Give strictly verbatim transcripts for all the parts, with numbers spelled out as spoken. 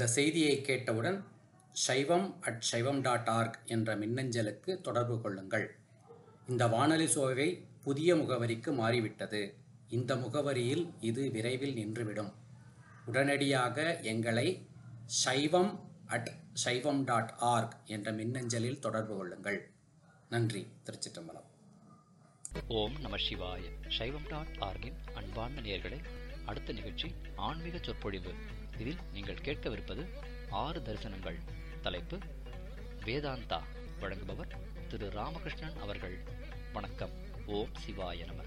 செய்தியை கேட்டவுடன் சைவம் அட் சைவம் டாட் ஆர்க் என்ற மின்னஞ்சலுக்கு தொடர்பு கொள்ளுங்கள். இந்த வானொலி சோவை புதிய முகவரிக்கு மாறிவிட்டது. இந்த முகவரியில் இது விரைவில் நின்றுவிடும். உடனடியாக எங்களை சைவம் அட் சைவம் டாட் ஆர்க் என்ற மின்னஞ்சலில் தொடர்பு கொள்ளுங்கள். நன்றி. திருச்சிற்றம்பலம். ஓம் நம சிவாய. சைவம் டாட் ஆர்கின் அன்பார்ந்த நேயர்களே, அடுத்த நிகழ்ச்சி ஆன்மீக சொற்பொழிவு. இதில் நீங்கள் கேட்கவிருப்பது ஆறு தரிசனங்கள். தலைப்பு வேதாந்தா. வழங்குபவர் திரு ராமகிருஷ்ணன் அவர்கள். வணக்கம். ஓம் சிவாய நம.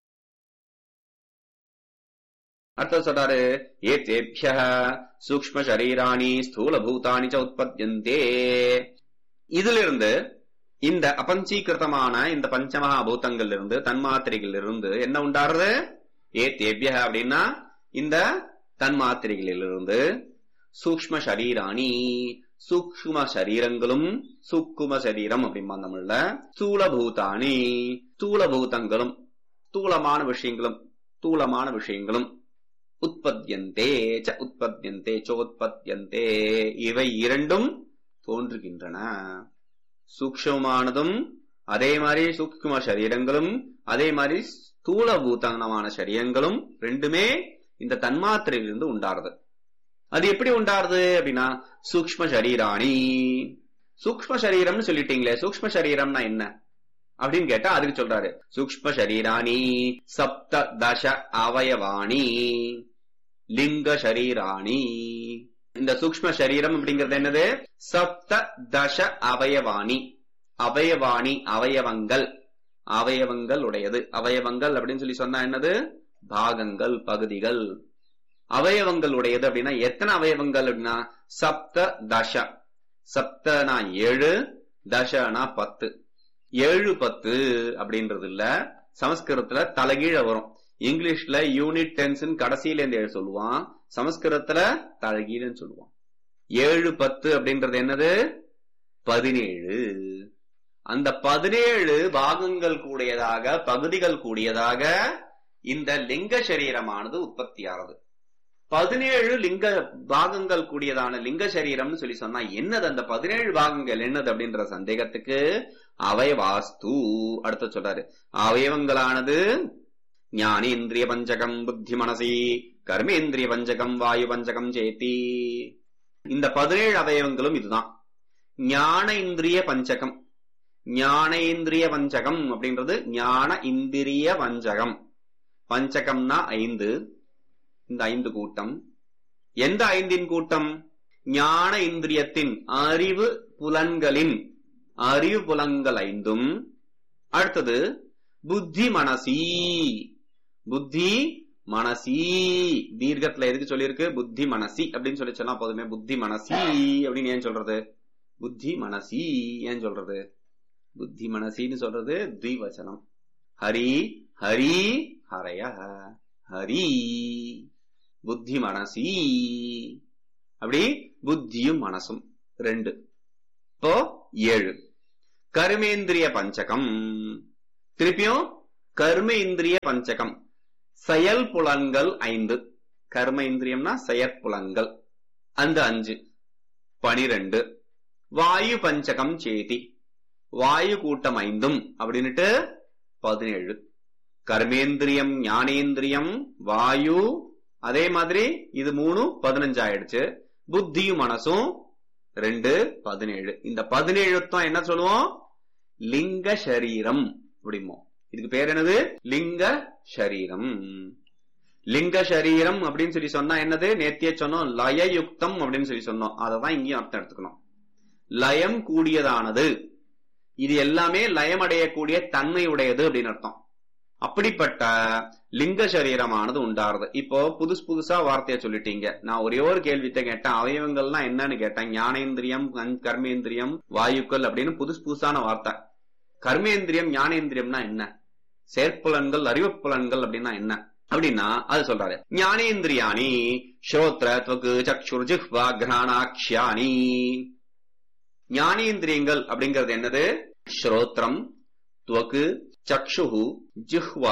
அர்த்தம் சொல்றாரு, ஏதேப்யஹ சூக்ஷ்ம சரீராணி ஸ்தூல பூதானி ச உற்பத்யந்தே. இதிலிருந்து இந்த அபஞ்சீகிருதமான இந்த பஞ்சமகா பூதங்கள் இருந்து தன்மாத்திரைகள் இருந்து என்ன உண்டாருது? ஏதேப்யஹ அப்படின்னா இந்த தன்மாத்திரைகளிலிருந்து சூக்ஷ்ம சரீராணி சூக்ஷ்ம சரீரங்களும் சூக்கும சரீரம் அப்படிமா தமிழ்ல ஸ்தூல பூதானி ஸ்தூல பூதங்களும் ஸ்தூலமான விஷயங்களும் ஸ்தூலமான விஷயங்களும் உற்பத்தியந்தே ச உற்பத்தியந்தே சோத்பத்தியந்தே இவை இரண்டும் தோன்றுகின்றன. சூக்ஷ்மமானதும் அதே மாதிரி சூக்ஷ்ம சரீரங்களும் அதே மாதிரி ஸ்தூல பூதமான சரீரங்களும் ரெண்டுமே இந்த தன்மாத்திரையிலிருந்து உண்டாருது. அது எப்படி உண்டாருது அப்படின்னா சூக்ஷ்ம சரீராணி. சூக்ஷ்ம சரீரம்னு சொல்லிட்டீங்களே, சூக்ஷ்ம சரீரம்னா என்ன அப்படின்னு கேட்டா அதுக்கு சொல்றாரு, சூக்ஷ்ம சரீராணி சப்த தச அவயவாணி லிங்க சரீராணி. இந்த சூக்ஷ்ம சரீரம் அப்படிங்கிறது என்னது? சப்த தச அவயவாணி. அவயவாணி அவயவங்கள், அவயவங்கள் உடையது. அவயவங்கள் அப்படின்னு சொல்லி சொன்னா என்னது? பாகங்கள், பகுதிகள். அவயவங்கள் உடையது அப்படின்னா எத்தனை அவயவங்கள் அப்படின்னா சப்த தச. சப்தனா ஏழு, தசனா பத்து. ஏழு பத்து அப்படின்றது இல்ல, சமஸ்கிருதத்துல தலைகீழ வரும். இங்கிலீஷ்ல யூனிட் டென்ஸ் கடைசியில இருந்து எழுத சொல்லுவான், சமஸ்கிருதத்துல தலைகீழன்னு சொல்லுவான். ஏழு பத்து அப்படின்றது என்னது? பதினேழு. அந்த பதினேழு பாகங்கள் கூடியதாக பகுதிகள் கூடியதாக இந்த லிங்க சரீரமானது உற்பத்தியானது. பதினேழு லிங்க பாகங்கள் கூடியதான லிங்க சரீரம்னு சொல்லி சொன்னா என்னது? அந்த பதினேழு பாகங்கள் என்னது அப்படின்ற சந்தேகத்துக்கு அவயவாஸ்து அடுத்த சொல்றாரு. அவயவங்களானது ஞானேந்திரிய பஞ்சகம் புத்தி மனசி கர்மேந்திரிய பஞ்சகம் வாயு பஞ்சகம் சேத்தி. இந்த பதினேழு அவயவங்களும் இதுதான். ஞான இந்திரிய பஞ்சகம். ஞானேந்திரிய பஞ்சகம் அப்படின்றது ஞான இந்திரிய பஞ்சகம். பஞ்சகம்னா ஐந்து. இந்த ஐந்து கூட்டம் எந்த ஐந்தின் கூட்டம்? ஞான இந்திரியத்தின் அறிவு புலன்களின் அறிவு புலன்கள் ஐந்தும். அடுத்தது புத்தி மனசி. புத்தி மனசி தீர்க்கத்துல எதுக்கு சொல்லிருக்கு? புத்தி மனசி அப்படின்னு சொல்லி சொன்னா போதுமே. புத்தி மனசி அப்படின்னு ஏன் சொல்றது? புத்தி மனசி ஏன் சொல்றது? புத்தி மனசின்னு சொல்றது த்விவச்சனம். ஹரி ஹரி ஹரய ஹரி புத்தி மனசி. அப்படி புத்தியும் மனசும் ரெண்டு. இப்போ ஏழு. கர்மேந்திரிய பஞ்சகம். திருப்பியும் கர்ம இந்திரிய பஞ்சகம். செயல் புலன்கள் ஐந்து. கர்ம இந்திரியம்னா செயற்புலன்கள் அந்த அஞ்சு. பனிரெண்டு. வாயு பஞ்சகம் சேதி. வாயு கூட்டம் ஐந்தும் அப்படின்னுட்டு பதினேழு. கர்மேந்திரியம் ஞானேந்திரியம் வாயு அதே மாதிரி இது மூணு பதினஞ்சு ஆயிடுச்சு. புத்தியும் மனசும் ரெண்டு பதினேழு. இந்த பதினேழுத்தான் என்ன சொல்லுவோம்? லிங்க சரீரம் அப்படிமோ. இதுக்கு பேர் என்னது? லிங்க சரீரம். லிங்க சரீரம் அப்படின்னு சொல்லி சொன்னா என்னது? நேத்திய சொன்னோம் லயயுக்தம் அப்படின்னு சொல்லி சொன்னோம். அததான் இங்கேயும் அர்த்தம் எடுத்துக்கணும். லயம் கூடியதானது. இது எல்லாமே லயமடையக்கூடிய தன்மை உடையது அப்படின்னு அர்த்தம். அப்படிப்பட்ட லிங்க சரீரமானது உண்டாருது. இப்போ புதுசு புதுசா வார்த்தைய சொல்லிட்டீங்க. நான் ஒரே ஒரு கேள்வித்த கேட்டேன், அவயவங்கள்னா என்னன்னு கேட்டேன். ஞானேந்திரியம் கர்மேந்திரியம் வாயுக்கள் அப்படின்னு புதுசு புதுசான வார்த்தை. கர்மேந்திரியம் ஞானேந்திரியம்னா என்ன? செயற்புலன்கள் அறிவுப்புலன்கள் அப்படின்னா என்ன அப்படின்னா அது சொல்றாரு. ஞானேந்திரியானி ஸ்ரோத்ர த்வக் சக்ஷுர் ஜிஹ்வா கிராணாக்ஷ்யானி. ஞானேந்திரியங்கள் அப்படிங்கிறது என்னது? ஸ்ரோத்ரம் த்வக் சக்ஷுஹு ஜிஹ்வா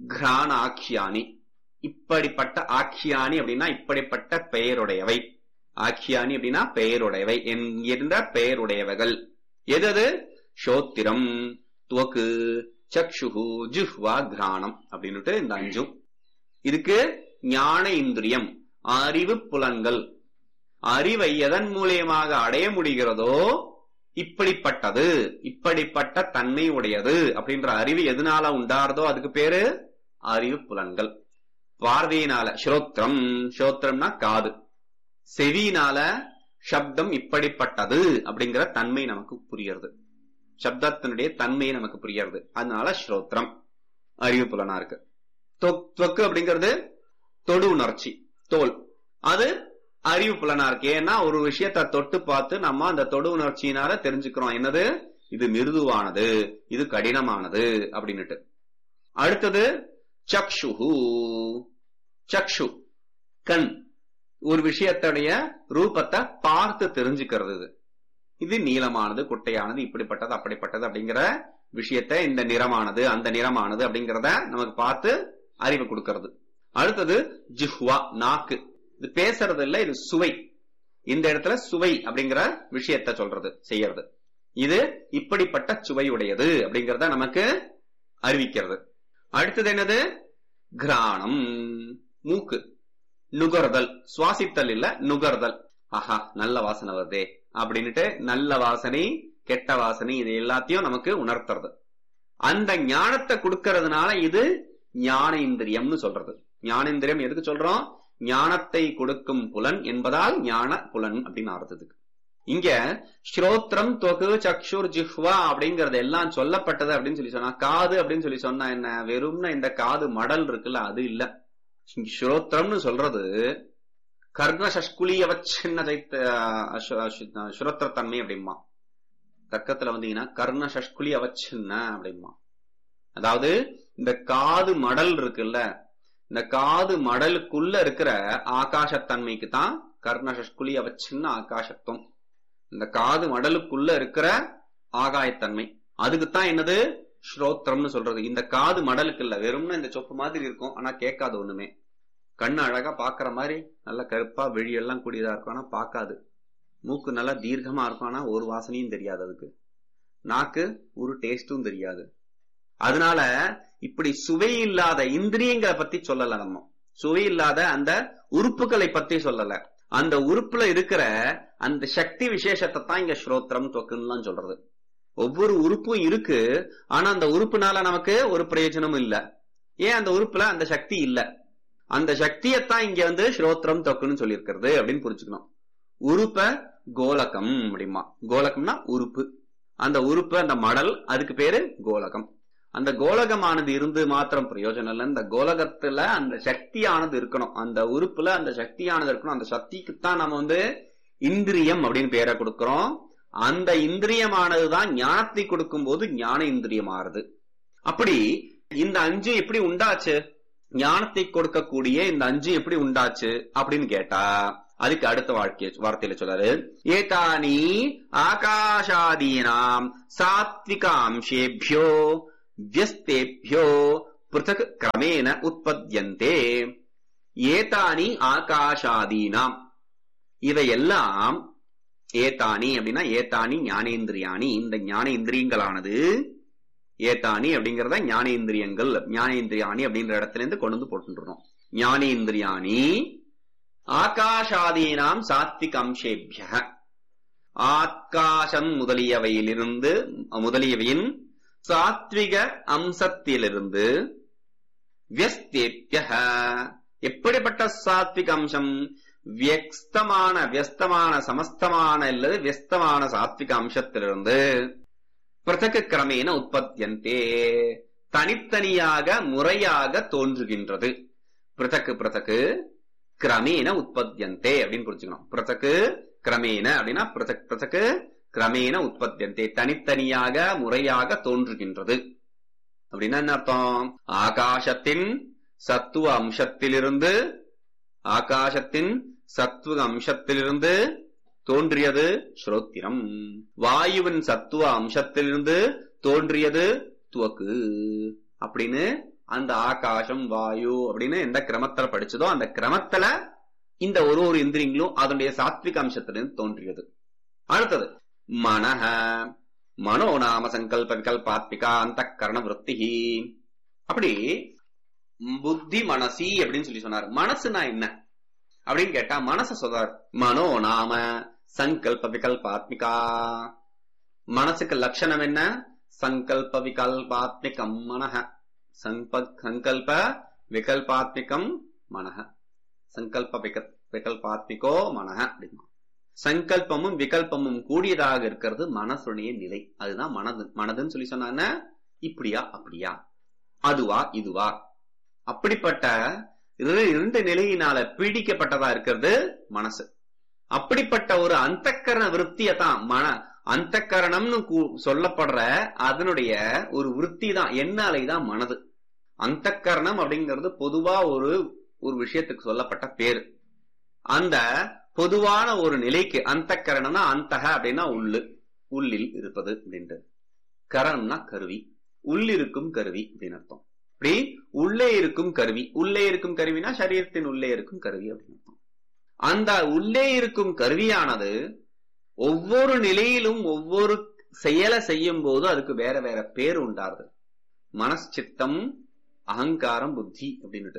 கிராணாக்ஷ்யானி. இப்படிப்பட்ட ஆக்கியானி அப்படின்னா இப்படிப்பட்ட பெயருடையவை. ஆக்கியானி அப்படின்னா பெயருடையவை என்கின்ற பெயருடையவைகள். எது? ஸ்ரோத்திரம், துவக்கு, சக்ஷுஹு, ஜிஹ்வா, கிராணம் அப்படின்னுட்டு இந்த அஞ்சும். இதுக்கு ஞான இந்திரியம், அறிவு புலன்கள். அறிவை எதன் மூலியமாக அடைய முடிகிறதோ இப்படிப்பட்டது, இப்படிப்பட்ட தன்மை உடையது அப்படின்ற அறிவு எதனால உண்டாறதோ அதுக்கு பேரு அறிவு புலன்கள். பார்வையினால ஸ்ரோத்திரம், ஸ்ரோத்திரம்னா காது, செவியினால சப்தம் இப்படிப்பட்டது அப்படிங்கிற தன்மை நமக்கு புரியுறது, சப்தத்தினுடைய தன்மை நமக்கு புரியுறது. அதனால ஸ்ரோத்திரம் அறிவு புலனா இருக்கு. தொக்கு அப்படிங்கிறது தொடு உணர்ச்சி, தோல், அது அறிவு புலனா இருக்கு. ஏன்னா ஒரு விஷயத்தை தொட்டு பார்த்து நம்ம அந்த தொடு உணர்ச்சியினால தெரிஞ்சுக்கிறோம் என்னது, இது மிருதுவானது, இது கடினமானது அப்படின்னுட்டு. அடுத்தது சக்ஷுஹு, சக்ஷு கண், ஒரு விஷயத்துடைய ரூபத்தை பார்த்து தெரிஞ்சுக்கிறது. இது நீளமானது, குட்டையானது, இப்படிப்பட்டது, அப்படிப்பட்டது அப்படிங்கிற விஷயத்தை, இந்த நிறமானது, அந்த நிறமானது அப்படிங்கிறத நமக்கு பார்த்து அறிவு கொடுக்கிறது. அடுத்தது ஜிஹ்வா, நாக்கு, இது பேசுறது இல்ல, இது சுவை. இந்த இடத்துல சுவை அப்படிங்கிற விஷயத்த சொல்றது, செய்யறது. இது இப்படிப்பட்ட சுவையுடையது அப்படிங்கறத நமக்கு அறிவிக்கிறது. அடுத்தது என்னது? கிராணம், மூக்கு, நுகர்தல், சுவாசித்தல் இல்ல, நுகர்தல். ஆஹா நல்ல வாசனை வருதே அப்படின்னுட்டு நல்ல வாசனை, கெட்ட வாசனை, இது எல்லாத்தையும் நமக்கு உணர்த்துறது. அந்த ஞானத்தை கொடுக்கறதுனால இது ஞானேந்திரியம்னு சொல்றது. ஞானேந்திரியம் எதுக்கு சொல்றோம்? ஞானத்தை கொடுக்கும் புலன் என்பதால் ஞான புலன் அப்படின்னு அர்த்தத்துக்கு. இங்க ஸ்ரோத்ரம், தொகு, சக்ஷுர், ஜிஹ்வா அப்படிங்கறது எல்லாம் சொல்லப்பட்டது அப்படின்னு சொல்லி சொன்னா, காது அப்படின்னு சொல்லி சொன்னா என்ன, வெறும்னா இந்த காது மடல் இருக்குல்ல அது இல்ல. ஸ்ரோத்ரம்னு சொல்றது கர்ண சஷ்குலிய வச்சின்ன சுரோத்திரத்தன்மை அப்படிமா. தர்க்கத்துல வந்தீங்கன்னா கர்ண சஷ்குலி அவச்சின்ன அப்படிமா. அதாவது இந்த காது மடல் இருக்குல்ல, இந்த காது மடலுக்குள்ள இருக்கிற ஆகாசத்தன்மைக்கு தான் கர்ண சஷ்குலி அவச்சின்ன ஆகாசத்துவம். இந்த காது மடலுக்குள்ள இருக்கிற ஆகாயத்தன்மை, அதுக்குத்தான் என்னது ஸ்ரோத்திரம்னு சொல்றது. இந்த காது மடலுக்கு இல்ல, வெறும்னா இந்த சொப்பு மாதிரி இருக்கும், ஆனா கேட்காது ஒண்ணுமே. கண்ணு அழகா பாக்குற மாதிரி நல்ல கருப்பா வெளியெல்லாம் கூடியதா இருக்கும், ஆனா பாக்காது. மூக்கு நல்லா தீர்க்கமா இருக்கும், ஆனா ஒரு வாசனையும் தெரியாது அதுக்கு. நாக்கு ஒரு டேஸ்டும் தெரியாது. அதனால இப்படி சுவை இல்லாத இந்திரியங்களை பத்தி சொல்லல, நம்ம சுவை இல்லாத அந்த உறுப்புகளை பத்தி சொல்லல. அந்த உறுப்புல இருக்கிற அந்த சக்தி விசேஷத்தை தான் இங்க ஸ்ரோத்திரம், தொக்குன்னு சொல்றது. ஒவ்வொரு உறுப்பும் இருக்கு, ஆனா அந்த உறுப்புனால நமக்கு ஒரு பிரயோஜனமும் இல்ல. ஏன்? அந்த உறுப்புல அந்த சக்தி இல்ல. அந்த சக்தியத்தான் இங்க வந்து ஸ்ரோத்திரம், தொக்குன்னு சொல்லி இருக்கிறது அப்படின்னு புரிச்சுக்கணும். உறுப்ப கோலகம் அப்படிமா. கோலகம்னா உறுப்பு, அந்த உறுப்பு அந்த மடல், அதுக்கு பேரு கோலகம். அந்த கோலகமானது இருந்து மாத்திரம் பிரயோஜனம் இல்லை, இந்த கோலகத்துல அந்த சக்தியானது இருக்கணும், அந்த உறுப்புல அந்த சக்தியானது இருக்கணும். அந்த சக்திக்குத்தான் நம்ம வந்து இந்திரியம் அப்படின்னு பேரை கொடுக்கிறோம். அந்த இந்திரியமானதுதான் ஞானத்தை கொடுக்கும் போது ஞான இந்திரியம் ஆறுது. அப்படி இந்த அஞ்சு எப்படி உண்டாச்சு? ஞானத்தை கொடுக்கக்கூடிய இந்த அஞ்சு எப்படி உண்டாச்சு அப்படின்னு கேட்டா, அதுக்கு அடுத்த வாழ்க்கை வார்த்தையில சொல்றாரு, ஏதானி ஆகாஷாதீனாம் சாத்விகாம்சேபியோ வியஸ்தேபியோ பிருதக் கிரமேண உற்பத்யந்தே. ஏதானி ஆகாஷாதீனாம், இவையெல்லாம் ஏதானி அப்படின்னா ஏதானி ஞானேந்திரியானி, இந்த ஞானேந்திரியங்களானது, ஏதானி அப்படிங்கறத ஞானேந்திரியங்கள், ஞானேந்திரியானி அப்படின்ற இடத்துல இருந்து கொண்டு வந்து போட்டுருக்கோம். ஞானேந்திரியானி ஆகாஷாதீனாம் சாத்விக அம்சேபிய, ஆகாசம் முதலியவையிலிருந்து, முதலியவையின் சாத்விக அம்சத்திலிருந்து, வியஸ்தேபிய, எப்படிப்பட்ட சாத்விக அம்சம்? வியஸ்தமான, வியஸ்தமான சமஸ்தமான இல்லது வியஸ்தமான சாத்விக அம்சத்திலிருந்து, பிருதக் கிரமேண உற்பத்தியந்தே, தனித்தனியாக முறையாக தோன்றுகின்றது. பிருதக் பிருதக் கிரமேண உற்பத்தியந்தே அப்படின்னு புரிஞ்சுக்கணும். பிருதக் கிரமேண அப்படின்னா பிருதக் பிருதக் கிரமேண உற்பத்தியந்தே, தனித்தனியாக முறையாக தோன்றுகின்றது. அப்படின்னா என்ன அர்த்தம்? ஆகாசத்தின் சத்துவ அம்சத்திலிருந்து, ஆகாசத்தின் சத்துவ அம்சத்திலிருந்து தோன்றியது ஸ்ரோத்திரம். வாயுவின் சத்துவ அம்சத்திலிருந்து தோன்றியது துவக்கு. அப்படின்னு அந்த ஆகாசம் வாயு அப்படின்னு எந்த கிரமத்துல படிச்சதோ அந்த கிரமத்துல இந்த ஒரு ஒரு இந்திரியங்களும் அதனுடைய சாத்விக அம்சத்திலிருந்து தோன்றியது. அடுத்தது மனஹ, மனோ நாம சங்கல்ப விகல்பாத்மிகா அந்த கரண விருத்தி. அப்படி புத்தி மனசி அப்படின்னு சொல்லி சொன்னார். மனசுனா என்ன அப்படின்னு கேட்டா மனச சொல்றார். மனோ நாம சங்கல்ப விகல்பாத்மிகா. மனசுக்கு லட்சணம் என்ன? சங்கல்ப விகல்பாத்மிகம் மனஹ. சங்கல்ப விகல்பாத்மிகம் மனஹ. சங்கல்ப விகல்பாத்மிகோ மனஹ அப்படின்னா சங்கல்பமும் விகல்பமும் கூடியதாக இருக்கிறது மனசுடைய நிலை. அதுதான் மனது. மனதுன்னு சொல்லி சொன்னாங்க இப்படியா அப்படியா, அதுவா இதுவா, அப்படிப்பட்ட இரண்டு நிலையினால பீடிக்கப்பட்டதா இருக்கிறது மனசு. அப்படிப்பட்ட ஒரு அந்தக்கரண விருத்தியதான் மன அந்தக்கரணம்னு சொல்லப்படுற அதனுடைய ஒரு விருத்தி தான் என்னாலைதான் மனது. அந்தக்கரணம் அப்படிங்கிறது பொதுவா ஒரு ஒரு விஷயத்துக்கு சொல்லப்பட்ட பேரு. அந்த பொதுவான ஒரு நிலைக்கு அந்தக்கரணம்னா அந்தக அப்படின்னா உள்ளு, உள்ளில் இருப்பது அப்படின்ட்டு. கரணம்னா கருவி, உள்ளிருக்கும் கருவி அப்படின்னு அர்த்தம். இப்படி உள்ளே இருக்கும் கருவி, உள்ளே இருக்கும் கருவினா சரீரத்தின் உள்ளே இருக்கும் கருவி அப்படின்னு அர்த்தம். அந்த உள்ளே இருக்கும் கருவியானது ஒவ்வொரு நிலையிலும் ஒவ்வொரு செயலை செய்யும் போது அதுக்கு வேற வேற பேர் உண்டாருது. மனசித்தம் அகங்காரம் புத்தி அப்படின்னுட்டு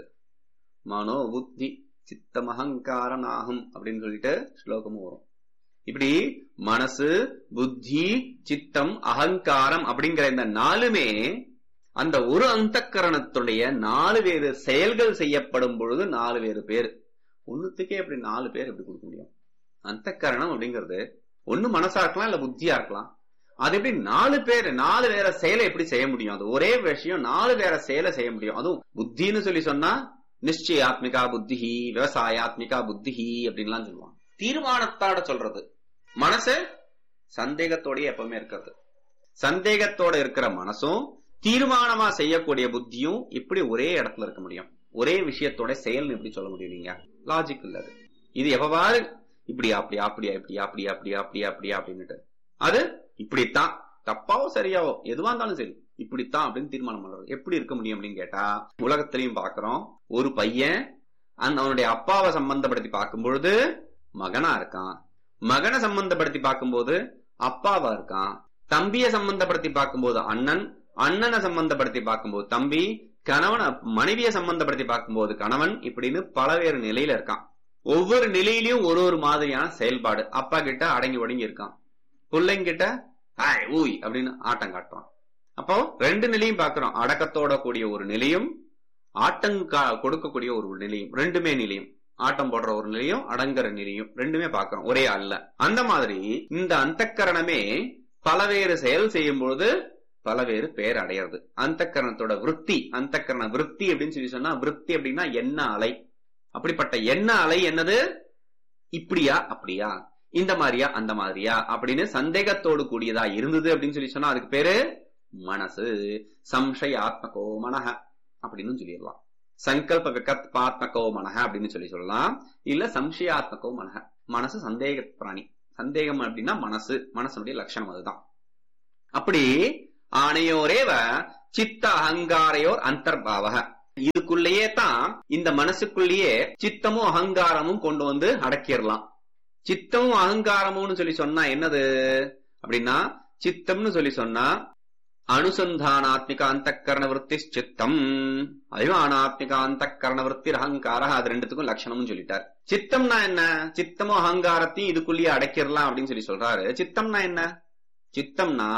மனோ புத்தி சித்தம் அகங்காரம் ஆகும் அப்படின்னு சொல்லிட்டு ஸ்லோகமும் வரும். இப்படி மனசு புத்தி சித்தம் அகங்காரம் அப்படிங்கிற இந்த நாலுமே அந்த ஒரு அந்தக்கரணத்துடைய நாலு வேறு செயல்கள் செய்யப்படும் பொழுது நாலு வேறு பேர். ஒண்ணுத்துக்கே அப்படி நாலு பேர் எப்படி கொடுக்க முடியும்? அந்தக்கரணம் அப்படிங்கிறது ஒண்ணு மனசா இருக்கலாம் இல்ல புத்தியா இருக்கலாம். அது எப்படி நாலு பேர் நாலு வேற செயலை எப்படி செய்ய முடியும்? அது ஒரே விஷயம் நாலு வேற செயலை செய்ய முடியும். அதுவும் புத்தின்னு சொல்லி சொன்னா நிச்சயாத்மிகா புத்தி, விவசாயாத்மிகா புத்தி அப்படின்லாம் சொல்லுவாங்க. தீர்மானத்தோட சொல்றது. மனசு சந்தேகத்தோடய எப்பவுமே இருக்கிறது. சந்தேகத்தோட இருக்கிற மனசும் தீர்மானமா செய்யக்கூடிய புத்தியும் எப்படி ஒரே இடத்துல இருக்க முடியும்? ஒரே விஷயத்தோட செயல் எப்படி சொல்ல முடியும்? நீங்க லாஜிக் இல்ல. அது இது எவ்வாறு இப்படியா அப்படியா அப்படியா இப்படியா அப்படியா அப்படியா அப்படியா அப்படியா அப்படின்னுட்டு அது இப்படித்தான், தப்பாவோ சரியாவோ எதுவா இருந்தாலும் சரி இப்படித்தான் அப்படின்னு தீர்மானம் பண்றது எப்படி இருக்க முடியும் அப்படின்னு கேட்டா, உலகத்திலையும் பாக்குறோம். ஒரு பையன் அந்த அவனுடைய அப்பாவை சம்பந்தப்படுத்தி பார்க்கும் பொழுது மகனா இருக்கான், மகனை சம்பந்தப்படுத்தி பார்க்கும்போது அப்பாவா இருக்கான், தம்பியை சம்பந்தப்படுத்தி பார்க்கும்போது அண்ணன், அண்ணனை சம்பந்தப்படுத்தி பார்க்கும்போது தம்பி, கணவன் மனைவியை சம்பந்தப்படுத்தி பார்க்கும்போது கணவன், இப்படின்னு பலவேறு நிலையில இருக்கான். ஒவ்வொரு நிலையிலயும் ஒரு ஒரு மாதிரியான செயல்பாடு. அப்பா கிட்ட அடங்கி ஒடங்கி இருக்கான், பிள்ளைங்கிட்ட ஹாய் ஊய் அப்படின்னு ஆட்டம் காட்டுறான். அப்போ ரெண்டு நிலையும் பாக்குறோம். அடக்கத்தோட கூடிய ஒரு நிலையும் ஆட்டம் கொடுக்கக்கூடிய ஒரு நிலையும், ரெண்டுமே நிலையும். ஆட்டம் போடுற ஒரு நிலையும் அடங்குற நிலையும் ரெண்டுமே பாக்குறோம், ஒரே அல்ல. அந்த மாதிரி இந்த அந்தக்கரணமே பலவேறு செயல் செய்யும் பொழுது பலவேறு பேர் அடையிறது. அந்தக்கரணத்தோட விருத்தி, அந்தக்கரண விருத்தி அப்படின்னு சொல்லி சொன்னா, விருத்தி அப்படின்னா எண்ண அலை. அப்படிப்பட்ட எண்ண அலை என்னது? இப்படியா அப்படியா, இந்த மாதிரியா அந்த மாதிரியா அப்படின்னு சந்தேகத்தோடு கூடியதா இருந்தது அப்படின்னு சொல்லி சொன்னா அதுக்கு பேரு மனசு. சம்சயாத்மகோ மனஹ அப்படின்னு சொல்லிடலாம். சங்கல்ப விகல்பாத்மகோ மனஹ அப்படின்னு சொல்லி சொல்லலாம். இல்ல சம்சயாத்மகோ மனஹ. மனசு சந்தேக பிராணி. சந்தேகம் அப்படின்னா மனசு, மனசுடைய லட்சணம் அதுதான். அப்படி ஆணையோரேவ சித்த அகங்காரையோர் அந்தர்பாவக. இதுக்குள்ளேயே தான் இந்த மனசுக்குள்ளேயே சித்தமும் அகங்காரமும் கொண்டு வந்து அடக்கிடலாம். சித்தமும் அகங்காரமும் சொல்லி சொன்னா என்னது அப்படின்னா, சித்தம்னு சொல்லி சொன்னா அனுசந்தானாத்மிக அந்தக்கரண விருத்தி சித்தம், அபிமானாத்மிக அந்தக்கரண விருத்தி அகங்கார. அது ரெண்டுத்துக்கும் லட்சணம்னு சொல்லிட்டார். சித்தம்னா என்ன? சித்தமும் அகங்காரத்தையும் இதுக்குள்ளேயே அடக்கிடலாம் அப்படின்னு சொல்லி சொல்றாரு. சித்தம்னா என்ன? சித்தம்னா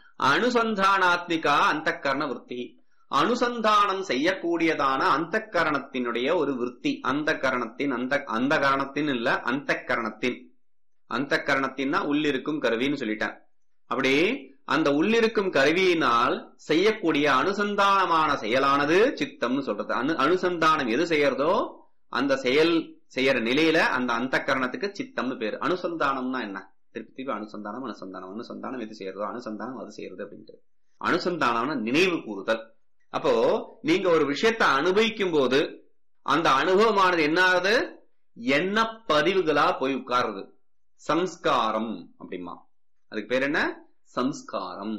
அனுசந்தானாத்மிகா அந்தக்கரண விருத்தி, அனுசந்தானம் செய்யக்கூடியதான அந்த கரணத்தினுடைய ஒரு விருத்தி. அந்த கரணத்தின் அந்த அந்த கரணத்தின் இல்ல அந்த கரணத்தின் அந்த கரணத்தின்னா உள்ளிருக்கும் கருவின்னு சொல்லிட்டேன். அப்படி அந்த உள்ளிருக்கும் கருவியினால் செய்யக்கூடிய அனுசந்தானமான செயலானது சித்தம்னு சொல்றது. அனு அனுசந்தானம் எது செய்யறதோ அந்த செயல் செய்யற நிலையில அந்த அந்த கரணத்துக்கு சித்தம்னு பேரு. அனுசந்தானம்னா என்ன? திருப்பி திருப்பி அனுசந்தானம் அனுசந்தானம் அனுசந்தானம் எது செய்யறதோ அனுசந்தானம் அது செய்யறது அப்படின்ட்டு. அனுசந்தானம்னா நினைவு கூறுதல். அப்போ நீங்க ஒரு விஷயத்தை அனுபவிக்கும் போது அந்த அனுபவமானது என்ன ஆகுது? எண்ண பதிவுகளா போய் உட்காருது. சம்ஸ்காரம் அப்படிமா. அதுக்கு பேர் என்ன? சம்ஸ்காரம்,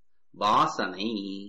வாசனை.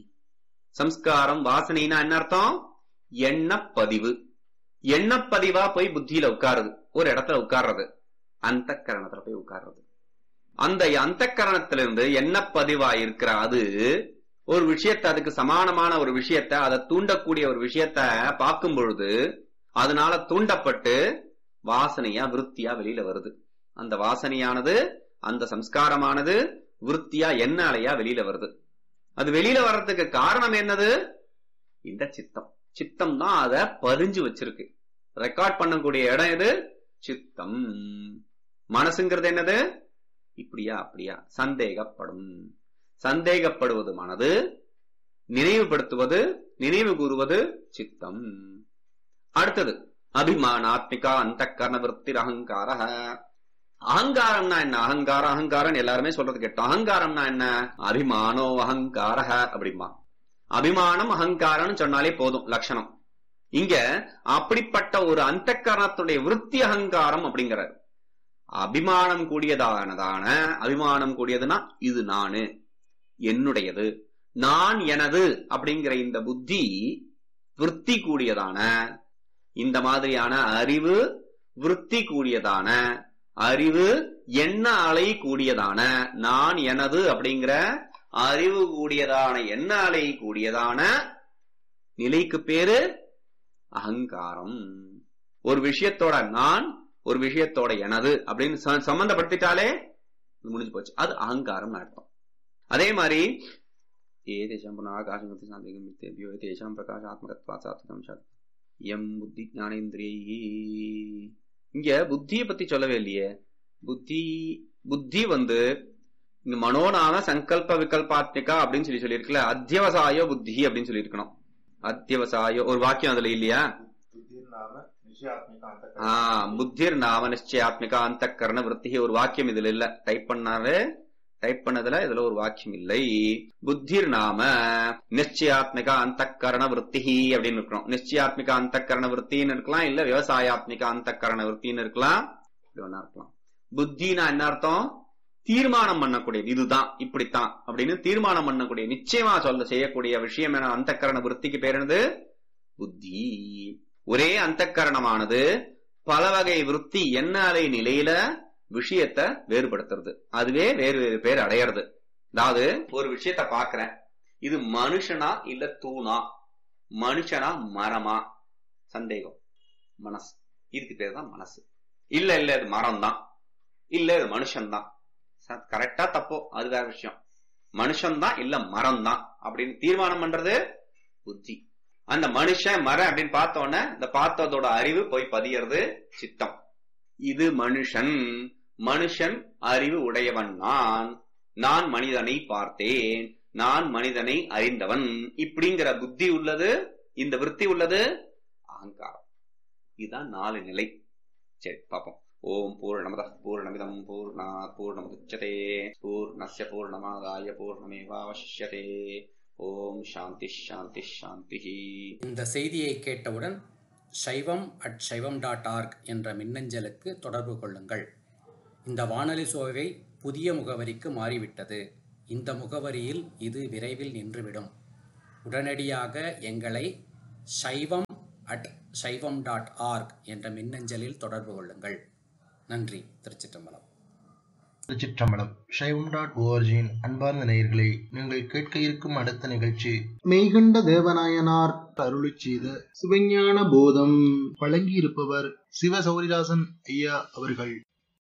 சம்ஸ்காரம் வாசனைனா என்ன அர்த்தம்? எண்ணப்பதிவு. எண்ணப்பதிவா போய் புத்தியில உட்காருது. ஒரு இடத்துல உட்கார்றது, அந்த கரணத்துல போய் உட்கார்றது. அந்த அந்த கரணத்திலிருந்து என்ன பதிவா இருக்கிற அது ஒரு விஷயத்தை, அதுக்கு சமானமான ஒரு விஷயத்தை, அதை தூண்டக்கூடிய ஒரு விஷயத்த பார்க்கும் பொழுது அதனால தூண்டப்பட்டு வாசனையா விருத்தியா வெளியில வருது. அந்த வாசனையானது, அந்த சம்ஸ்காரமானது விருத்தியா எண்ணாலையா வெளியில வருது. அது வெளியில வர்றதுக்கு காரணம் என்னது? இந்த சித்தம். சித்தம் தான் அதை பதிஞ்சு வச்சிருக்கு. ரெக்கார்ட் பண்ணக்கூடிய இடம் எது? சித்தம். மனசுங்கிறது என்னது? இப்படியா அப்படியா சந்தேகப்படும். சந்தேகப்படுவது மனது, நினைவுபடுத்துவது, நினைவு கூறுவது சித்தம். அடுத்தது அபிமானாத்மிகா அந்த கர்ண விருத்தி அகங்கார. அகங்காரம்னா என்ன? அகங்காரம் அகங்காரம் எல்லாருமே சொல்றது கேட்டோம். அகங்காரம்னா என்ன? அபிமானோ அகங்கார அப்படிமா. அபிமானம் அகங்காரம்னு சொன்னாலே போதும் லட்சணம். இங்க அப்படிப்பட்ட ஒரு அந்த கரணத்துடைய விருத்தி அகங்காரம் அப்படிங்கிறார். அபிமானம் கூடியதானதான, அபிமானம் கூடியதுன்னா இது நானு, என்னுடையது, நான் எனது அப்படிங்கிற இந்த புத்தி விருத்தி கூடியதான, இந்த மாதிரியான அறிவு விருத்தி கூடியதான, அறிவு எண்ண அலை கூடியதான, நான் எனது அப்படிங்கிற அறிவு கூடியதான, எண்ண அலை கூடியதான நிலைக்கு பேரு அகங்காரம். ஒரு விஷயத்தோட நான், ஒரு விஷயத்தோட எனது அப்படின்னு சம்பந்தப்படுத்திட்டாலே முடிஞ்சு போச்சு, அது அகங்காரம் அர்த்தம். அதே மாதிரி ஏதேஷாம் பிரகாசாத்மகத்வாசாத்மகம் எம் புத்தி ஞானேந்திரியை. இங்க புத்தியை பத்தி சொல்லவே இல்லையே. புத்தி புத்தி வந்து இங்க மனோநாம சங்கல்ப விகல்பாத்மிகா அப்படின்னு சொல்லி சொல்லியிருக்கல. அத்தியவசாயோ புத்தி அப்படின்னு சொல்லி இருக்கணும். அத்தியவசாயோ ஒரு வாக்கியம் அதுல இல்லையா? ஆஹ் புத்திர் நாம நிச்சயாத்மிகா அந்த கரண விருத்தி ஒரு வாக்கியம் இதுல இல்ல. டைப் பண்ணாரு, டைப் பண்ணதுல இதுல ஒரு வாக்கியம் இல்லை. புத்திர் நாம நிச்சயாத்மிகா அந்த கரண விருத்தி அப்படின்னு இருக்கணும். நிச்சயாத்மிகா அந்த கரண விருத்தின்னு இருக்கலாம், இல்ல விவசாயாத்மிகா அந்த கரண விருத்தின்னு இருக்கலாம், இப்படி ஒன்னா இருக்கலாம். புத்தினா என்ன அர்த்தம்? தீர்மானம் பண்ணக்கூடியது, இதுதான் இப்படித்தான் அப்படின்னு தீர்மானம் பண்ணக்கூடிய, நிச்சயமா சொல்ல செய்யக்கூடிய விஷயம் என அந்த கரண விருத்திக்கு பேர் என்னது? புத்தி. ஒரே அந்த கரணமானது பல வகை விருத்தி எண்ணாலை நிலையில விஷயத்தை வேறுபடுத்துறது, அதுவே வேறு வேறு பேர் அடையிறது. அதாவது ஒரு விஷயத்த பாக்குறேன், இது மனுஷனா இல்ல தூணா, மனுஷனா மரமா, சந்தேகம், மனசு, இதுக்கு பேர் தான் மனசு. இல்ல இல்ல இது மரம் தான், இல்ல இது மனுஷன் தான். கரெக்டா தப்போ அது வேற விஷயம். மனுஷன் தான் இல்ல மரம் தான் அப்படின்னு தீர்மானம் பண்றது புத்தி. அந்த மனுஷன் மரம் அப்படின்னு பார்த்தோன்னே இந்த பார்த்ததோட அறிவு போய் பதியறது சித்தம். இது மனுஷன், மனுஷன் அறிவு உடையவன் நான், நான் மனிதனை பார்த்தேன், நான் மனிதனை அறிந்தவன், இப்படிங்கிற புத்தி உள்ளது, இந்த விருத்தி உள்ளது அகங்காரம். இதுதான் நாலு நிலை. சரி பாப்போம். ஓம் பூர்ணமதః பூர்ணமிதம் பூர்ணாத் பூர்ணமுதச்யதே பூர்ணஸ்ய பூர்ணமாதாய பூர்ணமேவாவசிஷ்யதே. ஓம் சாந்தி சாந்தி சாந்தி. இந்த செய்தியை கேட்டவுடன் சைவம் அட் சைவம் டாட் ஆர்க் என்ற மின்னஞ்சலுக்கு தொடர்பு கொள்ளுங்கள். இந்த வானொலி சோவை புதிய முகவரிக்கு மாறிவிட்டது. இந்த முகவரியில் இது விரைவில் நின்றுவிடும். உடனடியாக எங்களை சைவம் அட் சைவம் டாட் ஆர்க் என்ற மின்னஞ்சலில் தொடர்பு கொள்ளுங்கள். நன்றி. திருச்சிற்றம்பலம். திருச்சிற்றம்பலம். சைவம் டாட் ஓஆர்ஜியின் அன்பார்ந்த நேயர்களே, நீங்கள் கேட்க இருக்கும் அடுத்த நிகழ்ச்சி மெய்கண்ட தேவநாயனார் அருளிச் செய்த சிவஞான போதம். வழங்கியிருப்பவர் சிவ சௌரிதாசன் ஐயா அவர்கள்.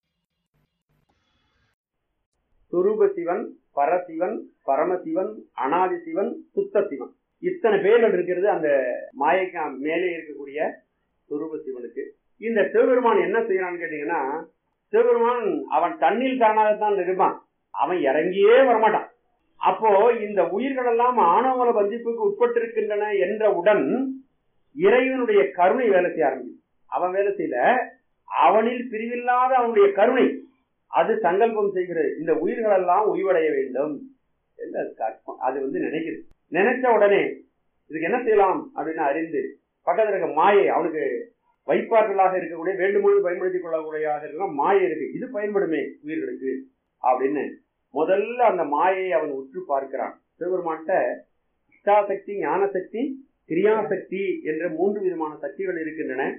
சுரூப சிவன், பரசிவன், பரமசிவன், அனாதி சிவன், சுத்த சிவன், இத்தனை பேர்கள் இருக்கிறது அந்த மாயைக்கு மேலே இருக்கக்கூடிய சுரூப சிவனுக்கு. இந்த சிவபெருமான் என்ன செய்யறான்னு கேட்டீங்கன்னா, சிவபெருமான் அவன் தண்ணில் தானாகத்தான் இருப்பான், அவன் இறங்கியே வரமாட்டான். அப்போ இந்த உயிர்கள் எல்லாம் ஆணவமல பந்திப்புக்கு உட்பட்டிருக்கின்றன என்றவுடன் இறைவனுடைய கருணை வேலை செய்ய ஆரம்பிக்கும். அவன் வேலை செய்யல, அவனில் பிரிவில்லாத அவனுடைய கருணை அது சங்கல்பம் செய்கிறது, இந்த உயிர்கள் எல்லாம் உய்வடைய வேண்டும் என்று அது வந்து நினைக்குது. நினைச்ச உடனே இதுக்கு என்ன செய்யலாம் அப்படின்னு அறிந்து பக்கத்துல இருக்க மாயை, அவனுக்கு வைப்பாற்றலாக இருக்கக்கூடிய வேண்டுமொழி பயன்படுத்திக் கொள்ளக்கூடியதாக இருக்க மாயை இருக்கு, இது பயன்படுமே உயிர்களுக்கு அப்படின்னு முதல்ல அந்த மாயை அவன் உற்று பார்க்கிறான். சிவபெருமான்கிட்ட இஷ்டாசக்தி, ஞானசக்தி, கிரியாசக்தி என்ற மூன்று விதமான சக்திகள் இருக்கின்றன.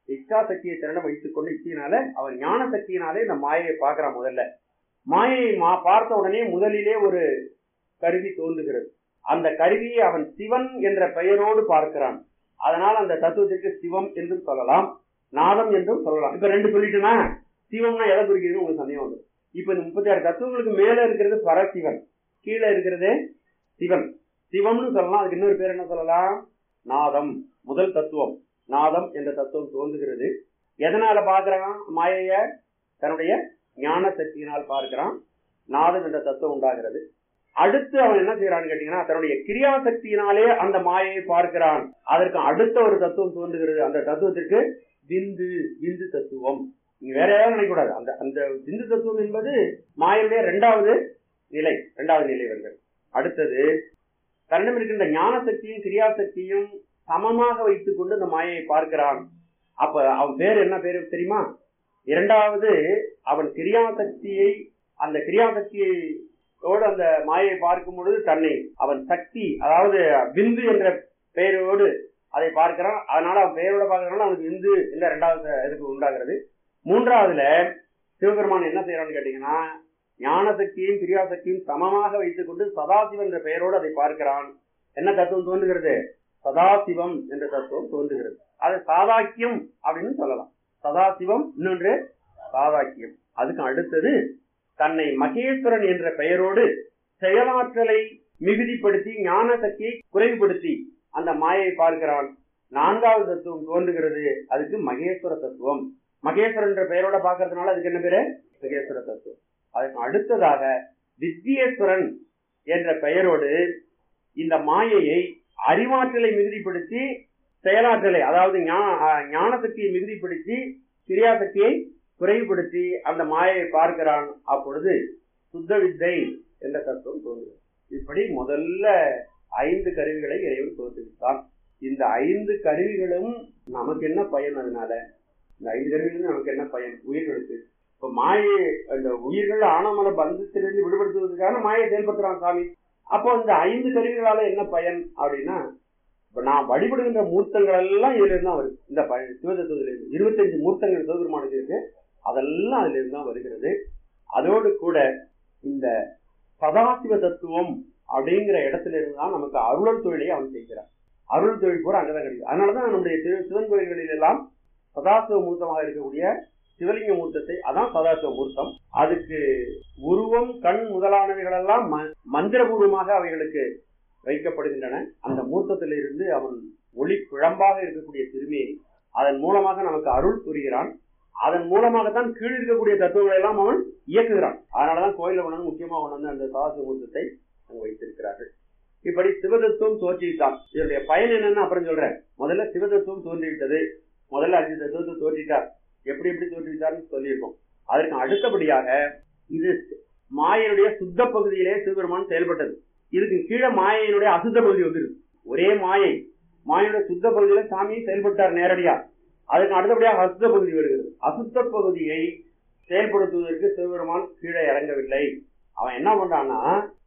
இச்சா சக்தியை திறனை வைத்துக் கொண்டு இச்சையினால அவன் ஞான சக்தியினாலே இந்த மாயையை பார்க்கிறான். முதல்ல மாயையை மா பார்த்த உடனே முதலிலே ஒரு கருவி தோன்றுகிறது. அந்த கருவியை அவன் சிவன் என்ற பெயரோடு பார்க்கிறான். அதனால் அந்த தத்துவத்திற்கு சிவம் என்றும் சொல்லலாம், நாதம் என்றும் சொல்லலாம். இப்ப ரெண்டு சொல்லிட்டுனா சிவம்னா எதை குறிக்கிறது உங்களுக்கு சந்தேகம் வந்து. இப்ப இந்த முப்பத்தி ஆறு தத்துவங்களுக்கு மேல இருக்கிறது பரசிவன், கீழே இருக்கிறது சிவன். சிவம்னு சொல்லலாம். அதுக்கு இன்னொரு பேர் என்ன சொல்லலாம்? நாதம். முதல் தத்துவம் நாதம் என்ற தத்துவம் தோன்றுகிறது. எதனால பார்க்கிறான்? மாயைய தன்னுடைய ஞான சக்தியினால் பார்க்கிறான். நாதம் என்ற தத்துவம் உண்டாகிறது. அடுத்து அவன் என்ன செய்யறான்னு கேட்டீங்கன்னா, தன்னுடைய கிரியா சக்தியினாலே அந்த மாயையை பார்க்கிறான். அதற்கு அடுத்த ஒரு தத்துவம் தோன்றுகிறது. அந்த தத்துவத்திற்கு விந்து விந்து தத்துவம். நீங்க வேற ஏதாவது நினைக்கக்கூடாது. அந்த அந்த விந்து தத்துவம் என்பது மாயையுடைய இரண்டாவது நிலை, இரண்டாவது நிலை வருகிறது. அடுத்தது தன்னிடம் இருக்கின்ற ஞான சக்தியும் கிரியா சக்தியும் சமமாக வைத்துக் கொண்டு அந்த மாயையை பார்க்கிறான். அப்ப அவன் பேர் என்ன பேரு தெரியுமா? இரண்டாவது அவன் கிரியா சக்தியை அந்த கிரியா சக்தியோடு அந்த மாயையை பார்க்கும் பொழுது தன்னை அவன் சக்தி, அதாவது விந்து என்ற பெயரோடு அதை பார்க்கிறான். அதனால அவன் பெயரோட பார்க்கறதுனால அவனுக்கு விந்து என்ற இரண்டாவது இதுக்கு உண்டாகிறது. மூன்றாவதுல சிவபெருமான் என்ன செய்யறான்னு கேட்டீங்கன்னா, ஞான சக்தியையும் கிரியா சக்தியும் சமமாக வைத்துக் கொண்டு சதாசிவம் என்ற பெயரோடு அதை பார்க்கிறான். என்ன தத்துவம் தோன்றுகிறது? சதாசிவம் என்ற தத்துவம் தோன்றுகிறது. அது சாதாக்கியம் அப்படின்னு சொல்லலாம். சதாசிவம், இன்னொன்று சாதாக்கியம். அதுக்கு அடுத்தது தன்னை மகேஸ்வரன் என்ற பெயரோடு செயலாற்றலை மிகுதிப்படுத்தி ஞான சக்தியை குறைவுபடுத்தி அந்த மாயை பார்க்கிறான். நான்காவது தத்துவம் தோன்றுகிறது. அதுக்கு மகேஸ்வர தத்துவம். மகேஸ்வரன் என்ற பெயரோட பார்க்கறதுனால அதுக்கு என்ன பேரு? மகேஸ்வர தத்துவம். அதுக்கு அடுத்ததாக வித்யேஸ்வரன் என்ற பெயரோடு இந்த மாயையை அறிவாற்றலை மிகுதிப்படுத்தி செயலாற்றலை, அதாவது ஞான சக்தியை மிகுதிப்படுத்தி கிரியா சக்தியை குறைவுபடுத்தி அந்த மாயையை பார்க்கிறான். அப்பொழுது சுத்த வித்தை என்ற தத்துவம் தோன்றுகிறது. இப்படி முதல்ல ஐந்து கருவிகளை இறைவன் தோற்றுவித்தான். இந்த ஐந்து கருவிகளும் நமக்கு என்ன பயன்? அதனால இந்த ஐந்து கருவிகளும் நமக்கு என்ன பயன்? உயிர்களுக்கு. இப்ப மாயை அந்த உயிர்கள் ஆனமன பந்தத்திலிருந்து விடுபடுத்துவதற்கான மாயை செயல்படுத்துறான் சாமி. அப்போ இந்த ஐந்து கருவிகளால என்ன பயன் அப்படின்னா, இப்ப நான் வழிபடுகின்ற மூர்த்தங்கள் எல்லாம் இதுல இருந்து தான் வருது. இந்த சிவதத்துவத்தில இருந்து இருபத்தஞ்சு மூர்த்தங்கள் சிவபெருமானுக்கு இருக்கு. அதெல்லாம் அதுல இருந்து தான் வருகிறது. அதோடு கூட இந்த சதாசிவ தத்துவம் அப்படிங்கிற இடத்துல இருந்துதான் நமக்கு அருளல் தொழிலை அவன் செய்கிறான். அருள் தொழில் பூரா அங்கதான் கிடைக்கும். அதனாலதான் நம்முடைய சிவன் கோயில்களில் எல்லாம் சதாசிவ மூர்த்தமாக இருக்கக்கூடிய சிவலிங்க மூர்த்தத்தை, அதான் சதாசிவ மூர்த்தம். அதுக்கு உருவம், கண் முதலானவைகள் எல்லாம் மந்திரபூர்வமாக அவைகளுக்கு வைக்கப்படுகின்றன. அந்த மூர்த்தத்திலிருந்து அவன் ஒளி பிழம்பாக இருக்கக்கூடிய திருமேனி, அதன் மூலமாக நமக்கு அருள் புரிகிறான். அதன் மூலமாகத்தான் கீழ் இருக்கக்கூடிய தத்துவங்களை எல்லாம் அவன் இயக்குகிறான். அதனாலதான் கோயில கொண்டு முக்கியமாக கொண்டு அந்த சதாசிவ மூர்த்தத்தை அங்கு வைத்திருக்கிறார்கள். இப்படி சிவதத்துவம் தோற்றிவிட்டான். இதனுடைய பயன் என்னன்னு அப்புறம் சொல்றேன். முதல்ல சிவதத்துவம் தோன்றிவிட்டது. முதல்ல அஞ்சு தத்துவத்தை தோற்றிட்டார். எப்படி எப்படி தோற்றிவிட்டார்னு சொல்லியிருக்கோம். அதற்கு அடுத்தபடியாக இது மாயனுடைய சுத்த பகுதியிலே சிவபெருமான் செயல்பட்டது. இதுக்கு கீழே மாயனுடைய அசுத்த பகுதி வந்துருக்கு. ஒரே மாயை மாயனுடைய சுத்த பகுதியில சாமி செயல்பட்டார் நேரடியா. அதுக்கு அடுத்தபடியாக அசுத்த பகுதி வருகிறது. அசுத்த பகுதியை செயல்படுத்துவதற்கு சிவபெருமான் கீழே இறங்கவில்லை. அவன் என்ன பண்றான்னா,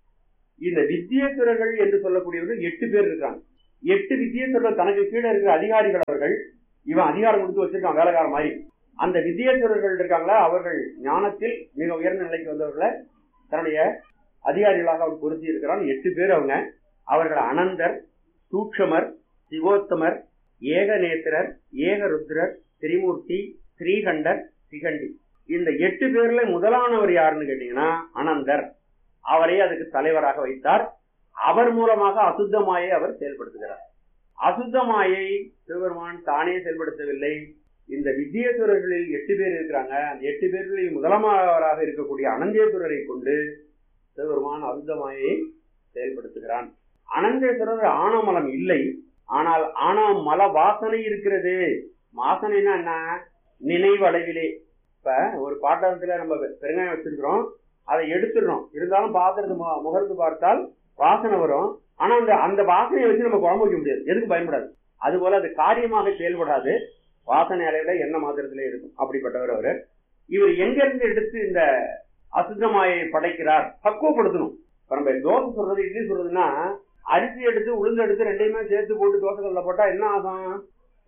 இந்த வித்யேஸ்வரர்கள் என்று சொல்லக்கூடியவர்கள் எட்டு பேர் இருக்காங்க. எட்டு வித்யேஸ்வரர்கள் தனக்கு கீழே இருக்கிற அதிகாரிகள். அவர்கள் இவன் அதிகாரம் கொடுத்து வச்சிருக்கான் வேலைக்கார மாதிரி. அந்த வித்யேஸ்வரர்கள் இருக்காங்களா, அவர்கள் ஞானத்தில் மிக உயர்ந்த நிலைக்கு வந்தவர்களை தன்னுடைய அதிகாரிகளாக அவன் பொருத்தி இருக்கிறான். எட்டு பேர் அவங்க. அவர்கள் அனந்தர், சூக்ஷமர், சிவோத்தமர், ஏகநேத்திரர், ஏகருத்ரர், திரிமூர்த்தி, ஸ்ரீகண்டர், சிகண்டி. இந்த எட்டு பேர்ல முதலானவர் யாருன்னு கேட்டீங்கன்னா அனந்தர். அவரை அதுக்கு தலைவராக வைத்தார். அவர் மூலமாக அசுத்தமாயை அவர் செயல்படுத்துகிறார். அசுத்தமாயை சிவபெருமான் தானே செயல்படுத்தவில்லை. இந்த வித்யேஸ்வரர்களில் எட்டு பேர் இருக்கிறாங்க. அந்த எட்டு பேர்களில் முதலாமவராக இருக்கக்கூடிய அனந்தேஸ்வரரை கொண்டு சிவபெருமான் அசுத்தமாயை செயல்படுத்துகிறான். அனந்தேஸ்வரர் ஆணவமலம் இல்லை, ஆனால் ஆணவ மல வாசனை இருக்கிறது. வாசனைனா என்ன? நினைவு அளவிலே. இப்ப ஒரு பாட்டத்துல நம்ம பெருங்காயம் வச்சிருக்கிறோம், அதை எடுத்துடுறோம். இருந்தாலும் பாத்திரத்து முகர்ந்து பார்த்தால் வாசனை வரும். ஆனா அந்த அந்த வாசனையை வச்சு நம்ம குழம்பு வைக்க முடியாது, எதுக்கு பயன்படாது. அது போல அது காரியமாக செயல்படாது. வாசனை அளவில என்ன மாத்திரத்திலே இருக்கும். அப்படிப்பட்டவர் அவரு. இவர் எங்க இருந்து எடுத்து இந்த அசுத்தமாயை படைக்கிறார்? பக்குவப்படுத்தணும். இப்ப நம்ம தோசை சொல்றது, இட்லி சொல்றதுன்னா அரிசி எடுத்து உளுந்து எடுத்து ரெண்டையுமே சேர்த்து போட்டு தோசைகள்ல போட்டா என்ன ஆகும்?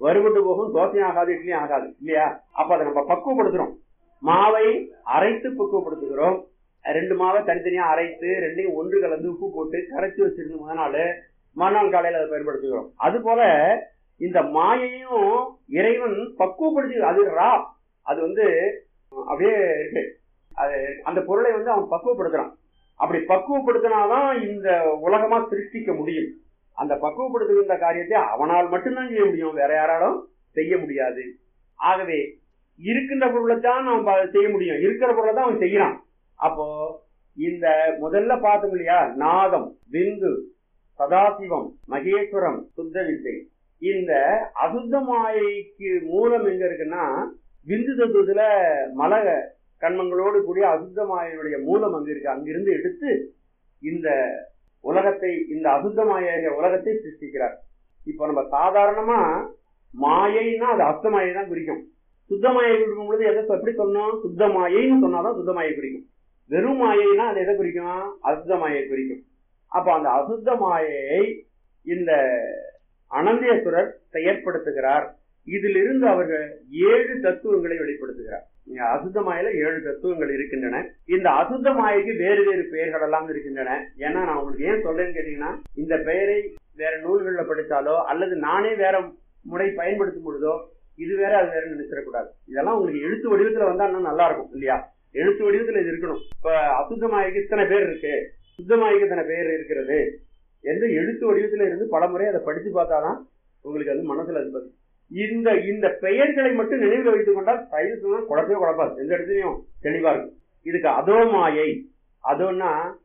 வறுபட்டு போகும், தோசையும் ஆகாது, இட்லியும் ஆகாது இல்லையா? அப்ப அதை நம்ம பக்குவப்படுத்துறோம். மாவை அரைத்து பக்குவப்படுத்துகிறோம். ரெண்டு மாவை தனித்தனியா அரைத்து ரெண்டையும் ஒன்று கலந்து உப்பு போட்டு கரைச்சி வச்சிருந்து முதல் நாள் மறுநாள் காலையில அதை பயன்படுத்துகிறோம். அது போல இந்த மாயையும் இறைவன் பக்குவப்படுத்தி, அது ரா, அது வந்து அப்படியே இருக்கு, அது அந்த பொருளை வந்து அவன் பக்குவப்படுத்துறான். அப்படி பக்குவப்படுத்தினாதான் இந்த உலகமா சிருஷ்டிக்க முடியும். அந்த பக்குவப்படுத்துகின்ற காரியத்தை அவனால் மட்டும்தான் செய்ய முடியும், வேற யாராலும் செய்ய முடியாது. ஆகவே இருக்கின்ற பொருளை தான் அவன் செய்ய முடியும், இருக்கிற பொருளை தான் அவன் செய்யறான். அப்போ இந்த முதல்ல பார்த்தோம் இல்லையா, நாதம், விந்து, சதாசிவம், மகேஸ்வரம், சுத்த வித்தை. இந்த அசுத்த மாயைக்கு மூலம் எங்க இருக்குன்னா விந்து தத்துவத்துல மல கண்மங்களோடு கூடிய அசுத்த மாயையுடைய மூலம் அங்க இருக்கு. அங்கிருந்து எடுத்து இந்த உலகத்தை, இந்த அசுத்த மாய உலகத்தை சிருஷ்டிக்கிறார். இப்ப நம்ம சாதாரணமா மாயைன்னா அது அசுத்த மாயை தான் குறிக்கும். சுத்த மாயை குறிக்கும் பொழுது எதை எப்படி சொன்னோம், சுத்த மாயைன்னு சொன்னாதான் சுத்த மாயை குறிக்கும். வெறும் மாயைன்னா அது எதை குறிக்கும், அசுத்த மாயை குறிக்கும். அப்ப அந்த அசுத்த மாயை இந்த அனந்தேஸ்வரர் செயற்படுத்துகிறார். இதிலிருந்து அவர்கள் ஏழு தத்துவங்களை வெளிப்படுத்துகிறார். அசுத்த மாயில ஏழு தத்துவங்கள் இருக்கின்றன. இந்த அசுத்த மாயைக்கு வேறு வேறு பெயர்கள் எல்லாம் இருக்கின்றன. ஏன்னா நான் உங்களுக்கு ஏன் சொல்றேன்னு கேட்டீங்கன்னா, இந்த பெயரை வேற நூல்கள்ல படித்தாலோ அல்லது நானே வேற முறை பயன்படுத்தும் பொழுதோ இது வேற அது வேற நினைச்சிடக்கூடாது. இதெல்லாம் உங்களுக்கு எழுத்து வடிவத்துல வந்தா இன்னும் நல்லா இருக்கும் இல்லையா? எழுத்து வடிவத்துல இது இருக்கணும். இப்ப அசுத்த மாயைக்கு இத்தனை பேர் இருக்கு, சுத்த மாயைக்கு இத்தனை பேர் இருக்கிறது என்று எழுத்து வடிவத்துல இருந்து பல முறை அதை படிச்சு பார்த்தாதான் உங்களுக்கு அது மனசுல அது பதில். இந்த இந்த பெயர்களை மட்டும் நினைவில் வைத்துக் கொண்டால் சைவ குழப்பவே குழப்பாது, எந்த இடத்துலயும் தெளிவா இருக்கும். இதுக்கு அதோ மாயை, அதோன்னா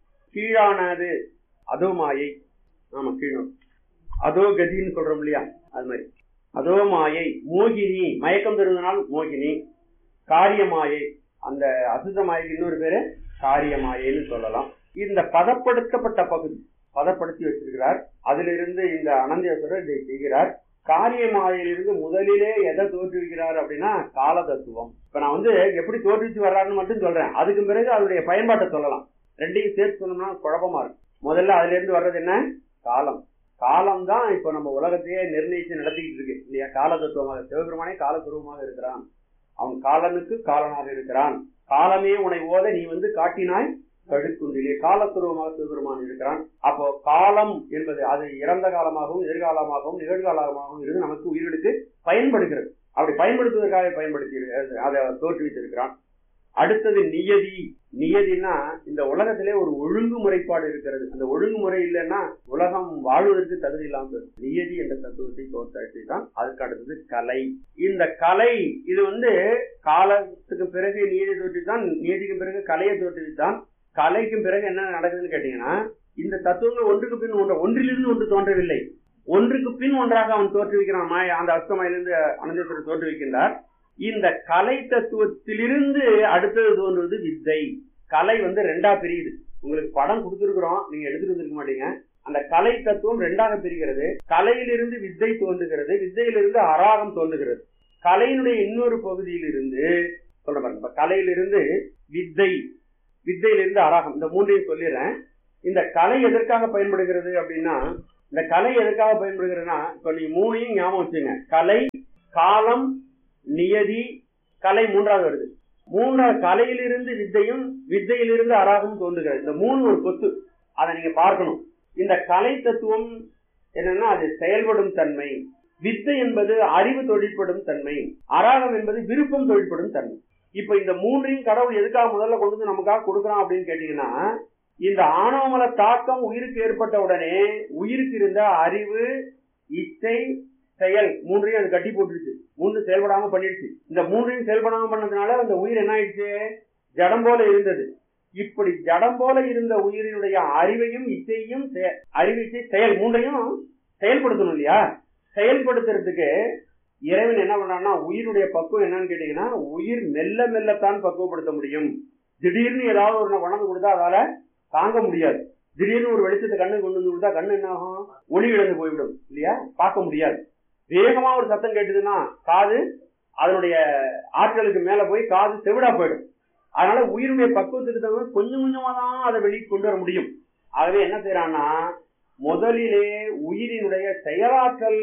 கீழானது, அதோ மாயை, ஆமா கீழும், அதோ கதின்னு சொல்றோம் இல்லையா, அது மாதிரி அதோ மாயை. மோகினி, மயக்கம் தருவதனால் மோகினி. காரியமாயை, அந்த அசுத்த மாயைக்கு இன்னொரு பேரு காரியமாயைன்னு சொல்லலாம். இந்த பதப்படுத்தப்பட்ட பகுதி பதப்படுத்தி வச்சிருக்கிறார். அதிலிருந்து இந்த அனந்தேஸ்வரர் இதை செய்கிறார். காரியமாயிலிருந்து முதலிலே எதை தோற்றுவிக்கிறார் அப்படின்னா கால தத்துவம். இப்ப நான் வந்து எப்படி தோற்றுவிச்சு வர்றாருன்னு மட்டும் சொல்றேன், அதுக்கு பிறகு அதனுடைய பயன்பாட்டை சொல்லலாம். ரெண்டையும் சேர்த்து சொன்னோம்னா குழப்பமா இருக்கும். முதல்ல அதுல இருந்து வர்றது என்ன, காலம். காலம் தான் இப்ப நம்ம உலகத்தையே நிர்ணயிச்சு நடத்திக்கிட்டு இருக்கு இல்லையா? கால தத்துவமாக சிவபெருமானே காலத்துருவமாக இருக்கிறான். அவன் காலனுக்கு காலனாக இருக்கிறான். காலமே உன்னை ஓத நீ வந்து காட்டினாய் கடுக்குண்டிலே, காலத்துருவமாக சிவபெருமான் இருக்கிறான். அப்போ காலம் என்பது அது இறந்த காலமாகவும் எதிர்காலமாகவும் நிகழ்காலமாகவும் இருந்து நமக்கு உயிர்களுக்கு பயன்படுகிறது. அப்படி பயன்படுத்துவதற்காக பயன்படுத்தி அதை தோற்றுவித்திருக்கிறான். அடுத்தது நியதி. நியதினா இந்த உலகத்திலே ஒரு ஒழுங்குமுறைப்பாடு இருக்கிறது. அந்த ஒழுங்குமுறை இல்லைன்னா உலகம் வாழ்வதற்கு தகுதி இல்லாமல் நியதி என்ற தத்துவத்தை தோற்று தான். அதுக்கு அடுத்தது கலை. இந்த கலை இது வந்து காலத்துக்கு பிறகு நியதி தோற்றுவித்தான், நியதிக்கு பிறகு கலையை தோற்றுவித்தான். கலைக்கும் பிறகு என்ன நடக்குதுன்னு கேட்டீங்கன்னா, இந்த தத்துவங்கள் ஒன்றுக்கு பின் ஒன்று, ஒன்றிலிருந்து ஒன்று தோன்றவில்லை, ஒன்றுக்கு பின் ஒன்றாக அவன் தோற்றுவிக்கிறான். மாய அந்த அஸ்தமாயிலிருந்து அனந்தேஸ்வரர் தோற்றுவிக்கின்றார். இந்த கலை தத்துவத்திலிருந்து அடுத்தது தோன்றுவது வித்தை. கலை வந்து ரெண்டா பிரியுது. உங்களுக்கு படம் கொடுத்துருக்கிறோம், நீங்க எடுத்துட்டு வந்துருக்க மாட்டீங்க. அந்த கலை தத்துவம் ரெண்டாக பிரிகிறது. கலையிலிருந்து வித்தை தோன்றுகிறது, வித்தையிலிருந்து அராகம் தோன்றுகிறது. கலையினுடைய இன்னொரு பகுதியிலிருந்து சொல்ற பாருங்க, கலையிலிருந்து வித்தை, வித்தையிலிருந்து அராகம், இந்த மூன்றையும் சொல்லிடுறேன். இந்த கலை எதற்காக பயன்படுகிறது அப்படின்னா, இந்த கலை எதற்காக பயன்படுகிறதுனா, இப்ப நீங்க மூணையும் ஞாபகம் வச்சுங்க. கலை, காலம், நியதி, கலை மூன்றாவது வருது. மூன்றாவது கலையிலிருந்து வித்தையும் வித்தையிலிருந்து அராகம் தோன்றுகிறது. இந்த மூணு ஒரு கொத்து, அதை நீங்க பார்க்கணும். இந்த கலை தத்துவம் என்னன்னா அது செயல்படும் தன்மை, வித்தை என்பது அறிவு தொழிற்படும் தன்மை, அராகம் என்பது விருப்பம் தொழிற்படும் தன்மை. இப்ப இந்த மூன்றையும் கடவுள் எதுக்காக முதல்ல கொண்டு வந்து நமக்காக கொடுக்குறான் அப்படின்னு கேட்டீங்கன்னா, இந்த ஆணவமல தாக்கம் உயிருக்கு ஏற்பட்ட உடனே உயிருக்கு இருந்த அறிவு, இச்சை, செயல் மூன்றையும் அது கட்டி போட்டுருச்சு. மூன்று செயல்படாம பண்ணிடுச்சு. இந்த மூன்றையும் செயல்படாம பண்ணதுனால அந்த உயிர் என்ன ஆயிடுச்சு, ஜடம் போல இருந்தது. இப்படி ஜடம் போல இருந்த உயிரினுடைய அறிவையும் இச்சையும் அறிவு, இச்சை, செயல் மூன்றையும் செயல்படுத்தணும் இல்லையா? செயல்படுத்துறதுக்கு இறைவன் என்ன பண்றான்னா, உயிருடைய பக்குவம் என்னன்னு கேட்டீங்கன்னா, உயிர் மெல்ல மெல்லத்தான் பக்குவப்படுத்த முடியும். திடீர்னு ஏதாவது ஒரு வளர்ந்து கொடுத்தா அதால தாங்க முடியாது. திடீர்னு ஒரு வெளிச்சத்தை கண்ணு கொண்டு வந்து கொடுத்தா கண்ணு என்ன ஆகும், ஒளி இழந்து போய்விடும் இல்லையா? பார்க்க முடியாது. வேகமா ஒரு சத்தம் கேட்டுதுன்னா காது அதனுடைய ஆற்றலுக்கு மேல போய் காது செவிடா போயிடும். அதனால உயிருடைய பக்குவத்துக்கு தகுந்த கொஞ்சம் கொஞ்சமா தான் அதை வெளியே கொண்டு வர முடியும். ஆகவே என்ன செய்யறான்னா, முதலிலே உயிரினுடைய செயலாற்றல்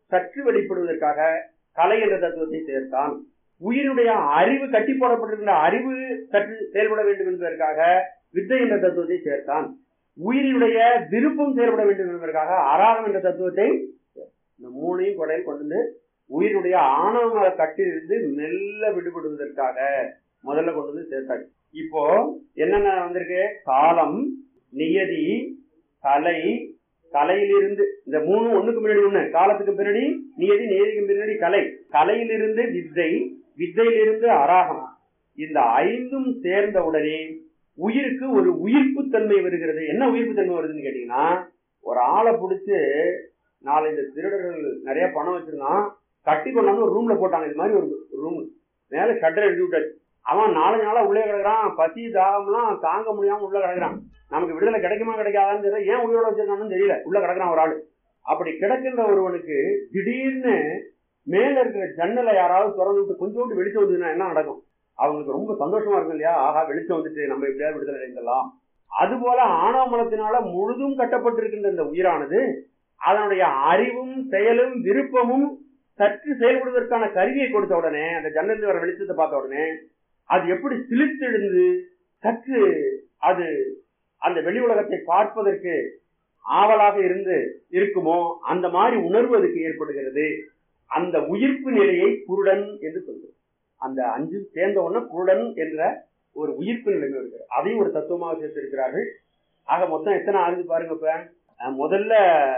சற்று வெளிப்படுவதற்காக கலை என்ற தத்துவத்தை சேர்த்தான். உயிருடைய அறிவு கட்டி போடப்பட்டிருக்கின்ற அறிவு சற்று செயல்பட வேண்டும் என்பதற்காக வித்தை என்ற தத்துவத்தை சேர்த்தான். உயிரினுடைய விருப்பம் செயல்பட வேண்டும் என்பதற்காக அராகம் என்ற தத்துவத்தை, இந்த மூணையும் கொடையில் கொண்டு வந்து உயிருடைய ஆணவ கட்டிலிருந்து மெல்ல விடுபடுவதற்காக முதல்ல கொண்டு வந்து சேர்த்தாங்க. இப்போ என்னென்ன வந்திருக்கு? காலம், நியதி, கலை, கலையிலிருந்து இந்த மூணு ஒண்ணுக்கு முன்னாடி ஒண்ணு, காலத்துக்கு பின்னாடி நியதி, நியதிக்கு பின்னாடி கலை, கலையிலிருந்து வித்தை, வித்தையிலிருந்து அராகம். இந்த ஐந்தும் சேர்ந்த உடனே உயிருக்கு ஒரு உயிர்ப்பு தன்மை வருகிறது. என்ன உயிர்ப்பு தன்மை வருதுன்னு கேட்டீங்கன்னா, ஒரு ஆளை பிடிச்சு நாலஞ்சு திருடர்கள் நிறைய பணம் வச்சிருந்தான், கட்டி கொண்டாந்து ஒரு ரூம்ல போட்டாங்க. இது மாதிரி ஒரு ரூம் மேல ஷட்டர் எழுதி விட்டாச்சு. அவன் நாலஞ்சு நாளா உள்ளே கிடக்குறான், பசி தாகம்லாம் தாங்க முடியாம உள்ள கிடக்குறான். நமக்கு விடுதலை கிடைக்குமா கிடைக்காதான்னு தெரியல, ஏன் உயிரோட வச்சிருக்கான்னு தெரியல, உள்ள கிடக்குறான் ஒரு ஆளு. அப்படி கிடக்கின்ற ஒருவனுக்கு திடீர்னு மேல இருக்கிற ஜன்னலை யாராவது திறந்து விட்டு கொஞ்சோண்டு வெளிச்சம் வந்ததுன்னா என்ன நடக்கும்? அவங்களுக்கு ரொம்ப சந்தோஷமா இருக்கும் இல்லையா? ஆகா, வெளிச்சம் வந்துட்டு நம்ம எப்படியாவது விடுதலை அடைந்தலாம். அதுபோல ஆணவமலத்தினால முழுதும் கட்டப்பட்டிருக்கின்ற இந்த உயிரானது அதனுடைய அறிவும் செயலும் விருப்பமும் சற்று செயல்படுவதற்கான கருவியை கொடுத்த உடனே, அந்த ஜன்னல் வர வெளிச்சத்தை பார்த்த உடனே அது எப்படி சிலித்தெழுந்து சற்று அது அந்த வெளி உலகத்தை பார்ப்பதற்கு ஆவலாக இருந்து இருக்குமோ அந்த மாதிரி உணர்வு அதுக்கு ஏற்படுகிறது. அந்த உயிர்ப்பு நிலையை குருடன் என்று சொல்கிறது. அந்த அஞ்சு சேர்ந்த உடனே குருடன் என்ற ஒரு உயிர்ப்பு நிலைமை இருக்கிறது. அதையும் ஒரு தத்துவமாக சேர்த்திருக்கிறார்கள். ஆக மொத்தம் எத்தனை ஆகுது பாருங்க. இப்ப முதல்ல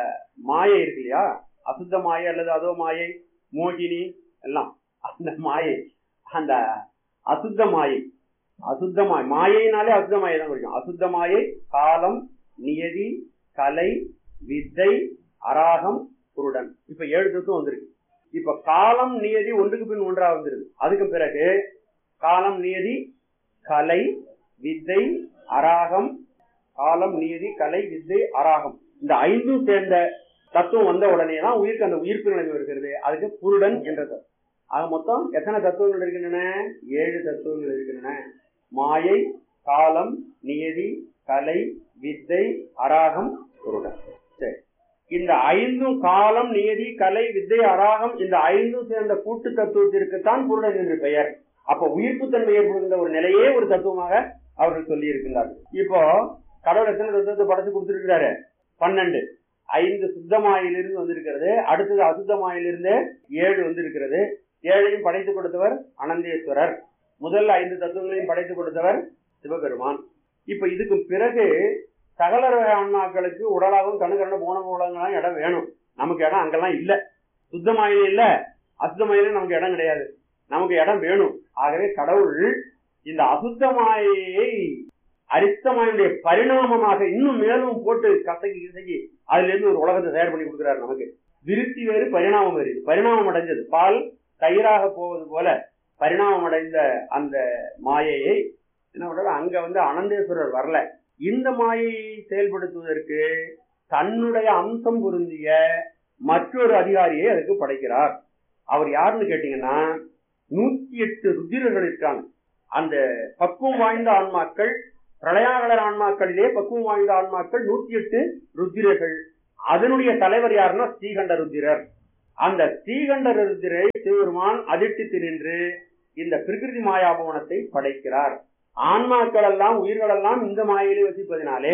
மாயை இருக்கு இல்லையா, அசுத்த மாயை அல்லது அதோ மாயை, மோகினி எல்லாம் அந்த மாயை, அந்த அசுத்த மாயை, அசுத்த மாயை, மாயினாலே அசுத்த மாயை தான் குறிக்கும். அசுத்த மாயை, காலம், நியதி, கலை, வித்தை, அராகம், குருடன். இப்ப ஏழு தத்துவம் வந்திருக்கு. இப்ப காலம், நியதி ஒன்றுக்கு பின் ஒன்றா வந்துருது. அதுக்கு பிறகு காலம், நியதி, கலை, வித்தை, அராகம், காலம், நியதி, கலை, வித்தை, அராகம், இந்த ஐந்தும் சேர்ந்த தத்துவம் வந்த உடனே தான் உயிருக்கு அந்த உயிர்ப்பு நிலைமை வருகிறது. அதுக்கு குருடன் என்ற தத்துவம். ஆக மொத்தம் எத்தனை தத்துவங்கள் இருக்கின்றன? ஏழு தத்துவங்கள் இருக்கின்றன. மாயை, காலம், நியதி, கலை, வித்தை, அராகம், குருடன். சரி, இந்த ஐந்தும் காலம், நியதி, கலை, வித்தை, அராகம் இந்த ஐந்தும் சேர்ந்த கூட்டு தத்துவத்திற்குத்தான் குருடன் என்று பெயர். அப்ப உயிர்ப்பு தன்மை ஏற்படுகின்ற ஒரு நிலையே ஒரு தத்துவமாக அவர்கள் சொல்லி இருக்கின்றார்கள். இப்போ கடவுள் எத்தனை தத்துவத்தை படைச்சு கொடுத்திருக்கிறாரு? பன்னெண்டு. ஐந்து சுத்தமாயிலிருந்து வந்திருக்கிறது. அடுத்தது அசுத்தமாயிலிருந்து ஏழு வந்திருக்கிறது. ஏழையும் படைத்து கொடுத்தவர் அனந்தேஸ்வரர். முதல் ஐந்து தத்துவங்களையும் படைத்து கொடுத்தவர் சிவபெருமான். இப்ப இதுக்கு பிறகு சகல ஆன்மாக்களுக்கு உடலாகவும் கணுகரண்ட போன உலகங்களாம் இடம் வேணும். நமக்கு இடம் அங்கெல்லாம் இல்ல. சுத்தமாயிலும் இல்ல, அசுத்தமாயிலும் நமக்கு இடம் கிடையாது. நமக்கு இடம் வேணும். ஆகவே கடவுள் இந்த அசுத்தமாயை அரித்தமாயுடைய பரிணாமமாக இன்னும் மேலும் போட்டு கசக்கி கிசக்கி அதுல இருந்து ஒரு உலகத்தை தயார் பண்ணி கொடுக்கிறார் நமக்கு. விருத்தி வேறு, பரிணாமம் வேறு. பரிணாமம் அடைஞ்சது பால் தயிராக போவது போல பரிணாமம் அடைந்த அந்த மாயையை என்ன பண்றாரு? அங்க வந்து அனந்தேஸ்வரர் வரல. இந்த மாயையை செயல்படுத்துவதற்கு தன்னுடைய அம்சம் பொருந்திய மற்றொரு அதிகாரியை அதுக்கு படைக்கிறார். அவர் யாருன்னு கேட்டீங்கன்னா, நூத்தி எட்டு ருத்திரர்கள் இருக்காங்க. அந்த பக்குவம் வாய்ந்த ஆன்மாக்கள், பிரளயாகலர் ஆன்மாக்களிலே பக்குவம் வாய்ந்த ஆன்மாக்கள் நூத்தி எட்டு ருத்திரர்கள். அதனுடைய தலைவர் யாருன்னா ஸ்ரீகண்ட ருத்திரர். அந்த ஸ்ரீகண்ட ருத்திரை சிவபெருமான் அதிர்ஷ்டித்து நின்று இந்த பிரகிருதி மாயாபவனத்தை படைக்கிறார். ஆன்மாக்கள் எல்லாம் உயிர்கள் எல்லாம் இந்த மாயிலே வசிப்பதினாலே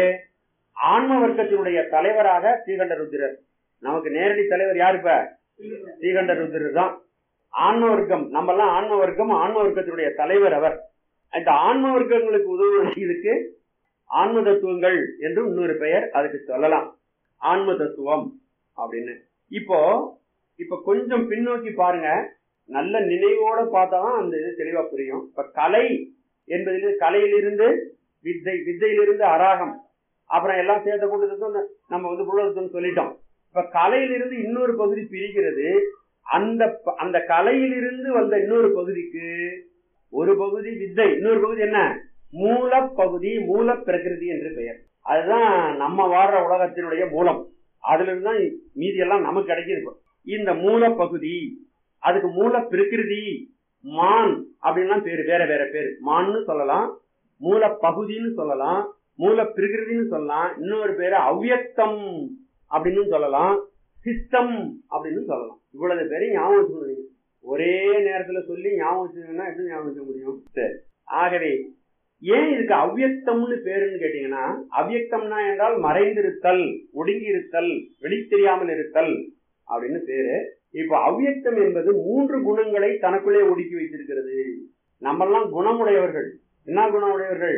ஆன்ம வர்க்கத்தினுடைய தலைவராக ஸ்ரீகண்ட ருத்திரர். நமக்கு நேரடி தலைவர் யாரு? இப்ப ஸ்ரீகண்ட ருத்திரர் தான். ஆன்ம வர்க்கம், நம்ம எல்லாம் ஆன்ம வர்க்கம், ஆன்ம வர்க்கத்தினுடைய தலைவர் அவர். இந்த ஆன்ம வர்க்கங்களுக்கு உதவுவது இதுக்கு ஆன்ம தத்துவங்கள் என்று இன்னொரு பெயர் அதுக்கு சொல்லலாம். ஆன்ம தத்துவம் அப்படின்னு. இப்போ இப்ப கொஞ்சம் பின்னோக்கி பாருங்க, நல்ல நினைவோட பார்த்தாதான் அந்த இது தெளிவா புரியும். இப்ப கலை என்பதில் கலையிலிருந்து வித்தை, வித்தையிலிருந்து அராகம், அப்புறம் எல்லாம் சேர்த்த கூட்டத்துக்கும் நம்ம வந்து புலத்துவம் சொல்லிட்டோம். இப்ப கலையிலிருந்து இன்னொரு பகுதி பிரிக்கிறது. அந்த அந்த கலையிலிருந்து வந்த இன்னொரு பகுதிக்கு ஒரு பகுதி வித்தை, இன்னொரு பகுதி என்ன? மூல பகுதி, மூல பிரகிருதி என்று பெயர். அதுதான் நம்ம வாழ்ற உலகத்தினுடைய மூலம். அதுல இருந்துதான் மீதி எல்லாம் நமக்கு கிடைக்கிது. இந்த மூல பகுதி, அதுக்கு மூல பிரகிருதி, மான் அப்படின்லாம் பேரு, வேற வேற பேரு. மான்னு சொல்லலாம், மூல பகுதின்னு சொல்லலாம், மூல பிரகிருதின்னு சொல்லலாம், இன்னொரு பேரு அவ்யக்தம் அப்படின்னு சொல்லலாம், சித்தம் அப்படின்னு சொல்லலாம். இவ்வளவு பேரையும் ஞாபகம் வச்சுக்கணும். ஒரே நேரத்துல சொல்லி ஞாபகம் வச்சுக்கணும்னா எப்படி ஞாபகம் வச்சுக்க முடியும்? சரி. ஆகவே ஏன் இதுக்கு அவ்யக்தம்னு பேருன்னு கேட்டீங்கன்னா, அவ்யக்தம்னா என்றால் மறைந்திருத்தல், ஒடுங்கி இருத்தல், வெளி தெரியாமல் இருத்தல் அப்படின்னு பேரு. இப்ப அவ்யக்தம் என்பது மூன்று குணங்களை தனக்குள்ளே ஒடுக்கி வைத்திருக்கிறது. நம்மெல்லாம் குணமுடையவர்கள். என்ன குணமுடையவர்கள்?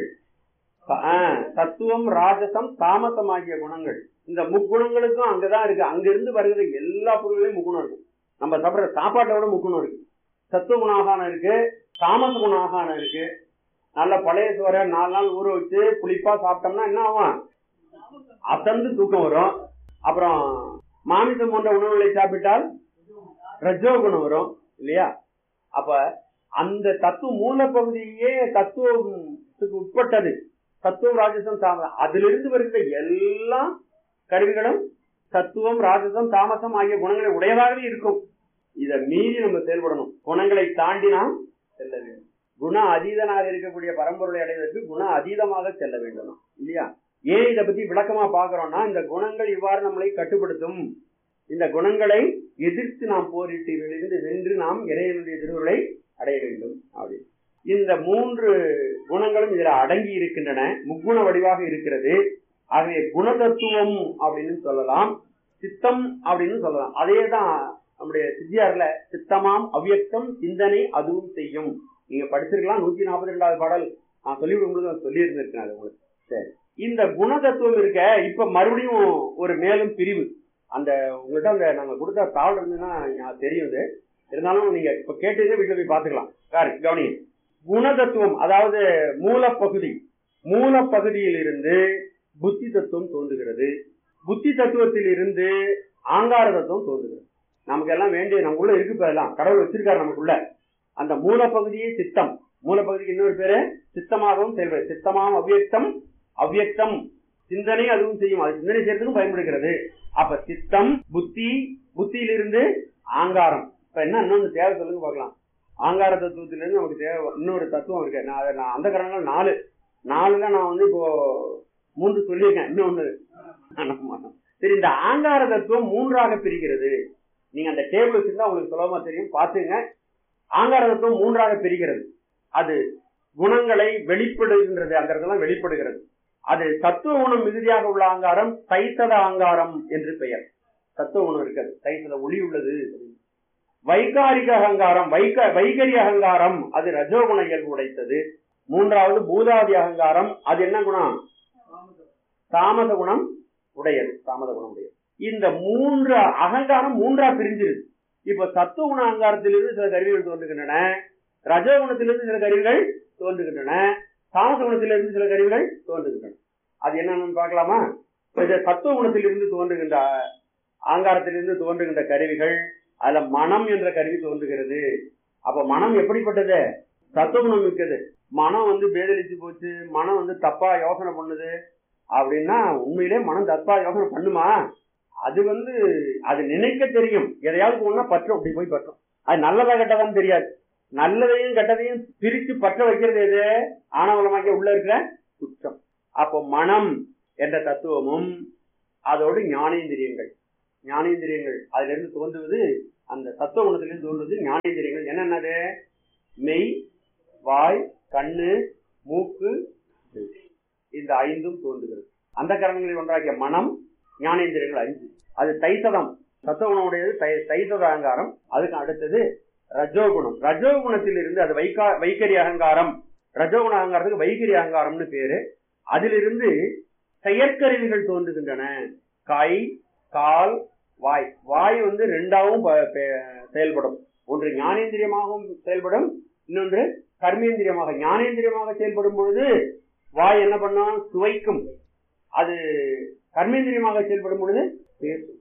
தத்துவம், ராஜசம், தாமசம் ஆகிய குணங்கள். இந்த முக்குணங்களுக்கும் அங்கதான் இருக்கு. அங்கிருந்து வருகிற எல்லா பொருள்களையும் முக்குணம் இருக்கும். நம்ம சாப்பிடுற சாப்பாட்டோட முக்குணம் இருக்கு. சத்துவ குணாகானம் இருக்கு, தாமச குணாகானம் இருக்கு. நல்ல பழைய சோற நாலு நாள் ஊற வச்சு புளிப்பா சாப்பிட்டோம்னா என்ன ஆகும்? அசந்து தூக்கம் வரும். அப்புறம் மாமிசம் போன்ற உணவுகளை சாப்பிட்டால் ரஜோ குணம் வரும் இல்லையா? அப்ப அந்த தத்துவ மூலப்பகுதியே தத்துவத்துக்கு உட்பட்டது. தத்துவம், ராஜசம், தாமசம். அதிலிருந்து வருகிற எல்லா கருவிகளும் சத்துவம், ராஜசம், தாமசம் ஆகிய குணங்களை உடையதாகவே இருக்கும். இதை மீறி நம்ம செயல்படணும். குணங்களை தாண்டி நாம் செல்ல வேண்டும். குண அதீதனாக இருக்கக்கூடிய பரம்பொருளை அடைவதற்கு குண அதீதமாக செல்ல வேண்டும் இல்லையா? ஏன் இதை பத்தி விளக்கமா பாக்குறோம்னா, இந்த குணங்கள் இவ்வாறு நம்மளை கட்டுப்படுத்தும். இந்த குணங்களை எதிர்த்து நாம் போரிட்டு இருந்து வென்று நாம் இறைவனுடைய திருவுருளை அடைய வேண்டும். அப்படி இந்த மூன்று குணங்களும் இதுல அடங்கி இருக்கின்றன. முக்குண வடிவாக இருக்கிறது. ஆகவே குணதத்துவம் அப்படின்னு சொல்லலாம், சித்தம் அப்படின்னு சொல்லலாம். அதேதான் நம்முடைய சித்தியார்ல சித்தமாம் அவ்யக்தம் சிந்தனை அதுவும் செய்யும். நீங்க படிச்சிருக்கலாம். நூத்தி நாற்பத்தி ரெண்டாவது பாடல் நான் சொல்லிவிடும்போது சொல்லி இருந்திருக்கேன் அது உங்களுக்கு. சரி, இந்த குணதத்துவம் இருக்க இப்ப மறுபடியும் ஒரு மேலும் பிரிவு. அந்த உங்கள்கிட்ட அந்த நாங்க கொடுத்த தாள் இருந்துன்னா தெரியும். இருந்தாலும் நீங்க இப்ப கேட்டதே வீட்டுல போய் பாத்துக்கலாம். கவனி, குணதத்துவம் அதாவது மூலப்பகுதி. மூலப்பகுதியில் இருந்து புத்தி தத்துவம் தோன்றுகிறது. புத்தி தத்துவத்தில் இருந்து ஆங்கார தத்துவம் தோன்றுகிறது. நமக்கு எல்லாம் வேண்டிய நமக்குள்ள இருக்கு. எல்லாம் கடவுள் வச்சிருக்காரு நமக்குள்ள. அந்த மூலப்பகுதியே சித்தம். மூலப்பகுதிக்கு இன்னொரு பேரு சித்தமாகவும் செயல்படுது. சித்தமாகவும் அவ்யக்தம், அவ்யக்தம் சிந்தனை அதுவும் செய்யும். அது சிந்தனை செய்யறதுக்கும் பயன்படுகிறது. அப்ப சித்தம், புத்தி, புத்தியிலிருந்து ஆங்காரம். இப்ப என்ன இன்னொன்று தேவை சொல்லுங்க பார்க்கலாம். ஆங்கார தத்துவத்திலிருந்து நமக்கு தேவை இன்னொரு தத்துவம் இருக்கு. நான் அதை நான் அந்த காரணம் நாலு நாலுல நான் வந்து இப்போ மூன்று சொல்லியிருக்கேன். இன்னொன்னு சரி, இந்த ஆங்கார தத்துவம் மூன்றாக பிரிக்கிறது. நீங்க அந்த டேபிள் வச்சிருந்தா உங்களுக்கு சுலபமா தெரியும், பாத்துங்க. ஆங்கார தத்துவம் மூன்றாக பிரிக்கிறது. அது குணங்களை வெளிப்படுகின்றது. அந்த இடத்துல வெளிப்படுகிறது. அது தத்துவ குணம் மிகுதியாக உள்ள ஆங்காரம் தைத்தத ஆங்காரம் என்று பெயர். தத்துவ குணம் இருக்கிறது, தைத்தத ஒளி உள்ளது. வைகாரிக அகங்காரம், வைக வைகரி அகங்காரம் அது ரஜோகுண இயல்பு உடைத்தது. மூன்றாவது பூதாதி அகங்காரம். அது என்ன குணம்? தாமத குணம் உடையது. தாமத குணம் உடையது. இந்த மூன்று அகங்காரம் மூன்றா பிரிஞ்சிருது. இப்ப சத்துவ குண அகங்காரத்திலிருந்து சில கருவிகள் தோன்றுகின்றன, ரஜோகுணத்திலிருந்து சில கருவிகள் தோன்றுகின்றன, தாமச குணத்திலிருந்து சில கருவிகள் தோன்றுகின்றன. அது என்னன்னு பார்க்கலாமா? சத்துவ குணத்திலிருந்து தோன்றுகின்ற ஆங்காரத்திலிருந்து தோன்றுகின்ற கருவிகள், அதுல மனம் என்ற கருவி தோன்றுகிறது. அப்ப மனம் எப்படிப்பட்டது? சத்துவகுணம் மிக்கது. மனம் வந்து பேதலிச்சு போச்சு, மனம் வந்து தப்பா யோசனை பண்ணுது அப்படின்னா உண்மையிலே மனம் தப்பா யோசனை பண்ணுமா? அது வந்து அது நினைக்க தெரியும். எதையாவது ஒண்ணா பற்றும், அப்படி போய் பற்றும். அது நல்லதா கெட்டதான்னு தெரியாது. நல்லதையும் கெட்டதையும் பிரித்து பற்ற வைக்கிறது எது? ஆணவலமாக்கிய உள்ள இருக்கிற குற்றம். அப்போ மனம் என்ற தத்துவமும் அதோடு ஞானேந்திரியங்கள், ஞானேந்திரியங்கள் அதுல இருந்து தோன்றுவது, அந்த தத்துவ குணத்திலிருந்து தோன்றுவது ஞானேந்திரியங்கள். என்னென்னது? மெய், வாய், கண்ணு, மூக்கு, இந்த ஐந்தும் தோன்றுகிறது. அந்த கரணங்களில் ஒன்றாகிய மனம், ஞானேந்திரியங்கள் ஐந்து. அது தைசதம், தத்துவ குணமுடையது தைசத அகங்காரம். அதுக்கு அடுத்தது ரஜோகுணம். ரஜோகுணத்தில் இருந்து அது வைகா வைகரி அகங்காரம். ரஜோகுண அகங்காரத்துக்கு வைகரி அகங்காரம்னு பேரு. அதிலிருந்து செயற்கருவிகள் தோன்றுகின்றன. கை, கால், வாய். வாய் வந்து ரெண்டாவும் செயல்படும். ஒன்று ஞானேந்திரியமாகவும் செயல்படும், இன்னொன்று கர்மேந்திரியமாக. ஞானேந்திரியமாக செயல்படும் பொழுது வாய் என்ன பண்ணும்? சுவைக்கும். அது கர்மேந்திரியமாக செயல்படும் பொழுது பேசும்.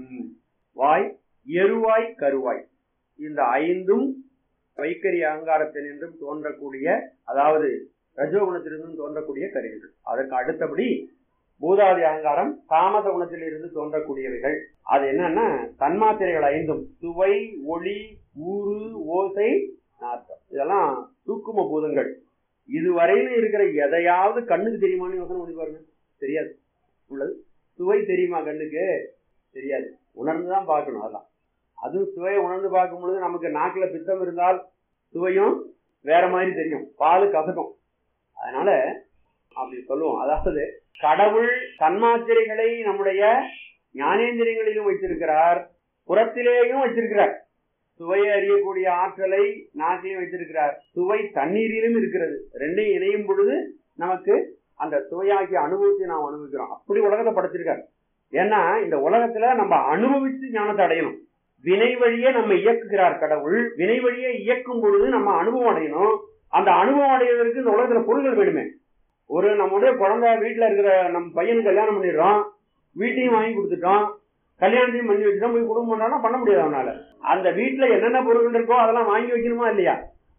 வாய், எருவாய், கருவாய், இந்த ஐந்தும் வைக்கரி அகங்காரத்தினின்றும் தோன்றக்கூடிய, அதாவது ரஜோகுணத்திலிருந்தும் தோன்றக்கூடிய கருவிகள். அதற்கு அடுத்தபடி பூதாதி அகங்காரம் தாமத குணத்தில் இருந்து தோன்றக்கூடியவைகள். அது என்னன்னா தன்மாத்திரைகள் ஐந்தும், சுவை, ஒளி, ஊறு, ஓசை, நாற்றம். இதெல்லாம் சூக்கும பூதங்கள். இதுவரையிலும் இருக்கிற எதையாவது கண்ணுக்கு தெரியுமான்னு யோசனை பண்ணி பாருங்க. தெரியாது. உள்ளது சுவை தெரியுமா கண்ணுக்கு? தெரியாது. உணர்ந்துதான் பார்க்கணும். அதெல்லாம் அதுவும் சுவையை உணர்ந்து பார்க்கும் பொழுது நமக்கு நாக்குல பித்தம் இருந்தால் சுவையும் வேற மாதிரி தெரியும், பாலு கசக்கும். அதனால அப்படி சொல்லுவோம். அதாவது கடவுள் தன்மாத்திரைகளை நம்முடைய ஞானேந்திரியங்களிலும் வைத்திருக்கிறார், புறத்திலேயும் வைத்திருக்கிறார். சுவையை அறியக்கூடிய ஆற்றலை நாட்டிலையும் வைத்திருக்கிறார், சுவை தண்ணீரிலும் இருக்கிறது. ரெண்டையும் இணையும் பொழுது நமக்கு அந்த சுவையாகிய அனுபவத்தை நாம் அனுபவிக்கிறோம். அப்படி உலகத்தை படைச்சிருக்காரு. ஏன்னா இந்த உலகத்துல நம்ம அனுபவித்து ஞானத்தை அடையணும். வினை வழியே நம்ம இயக்குகிறார் கடவுள். வினை வழியே இயக்கும் பொழுது நம்ம அனுபவம் அடையணும். அந்த அனுபவம் அடைவதற்கு இந்த உலகத்துல பொருள்கள் வேணுமே. ஒரு நம்முடைய குழந்தை வீட்டுல இருக்கிற நம்ம பையனுக்கு கல்யாணம் பண்ணிடுறோம், வீட்டையும் வாங்கி கொடுத்துட்டோம், கல்யாணத்தையும் பண்ணி வச்சுட்டோம், போய் குடும்பம் பண்ணாலும் பண்ண முடியாது அவனால. அந்த வீட்டுல என்னென்ன பொருட்கள் இருக்கோ அதெல்லாம் வாங்கி வைக்கணுமா இல்லையா?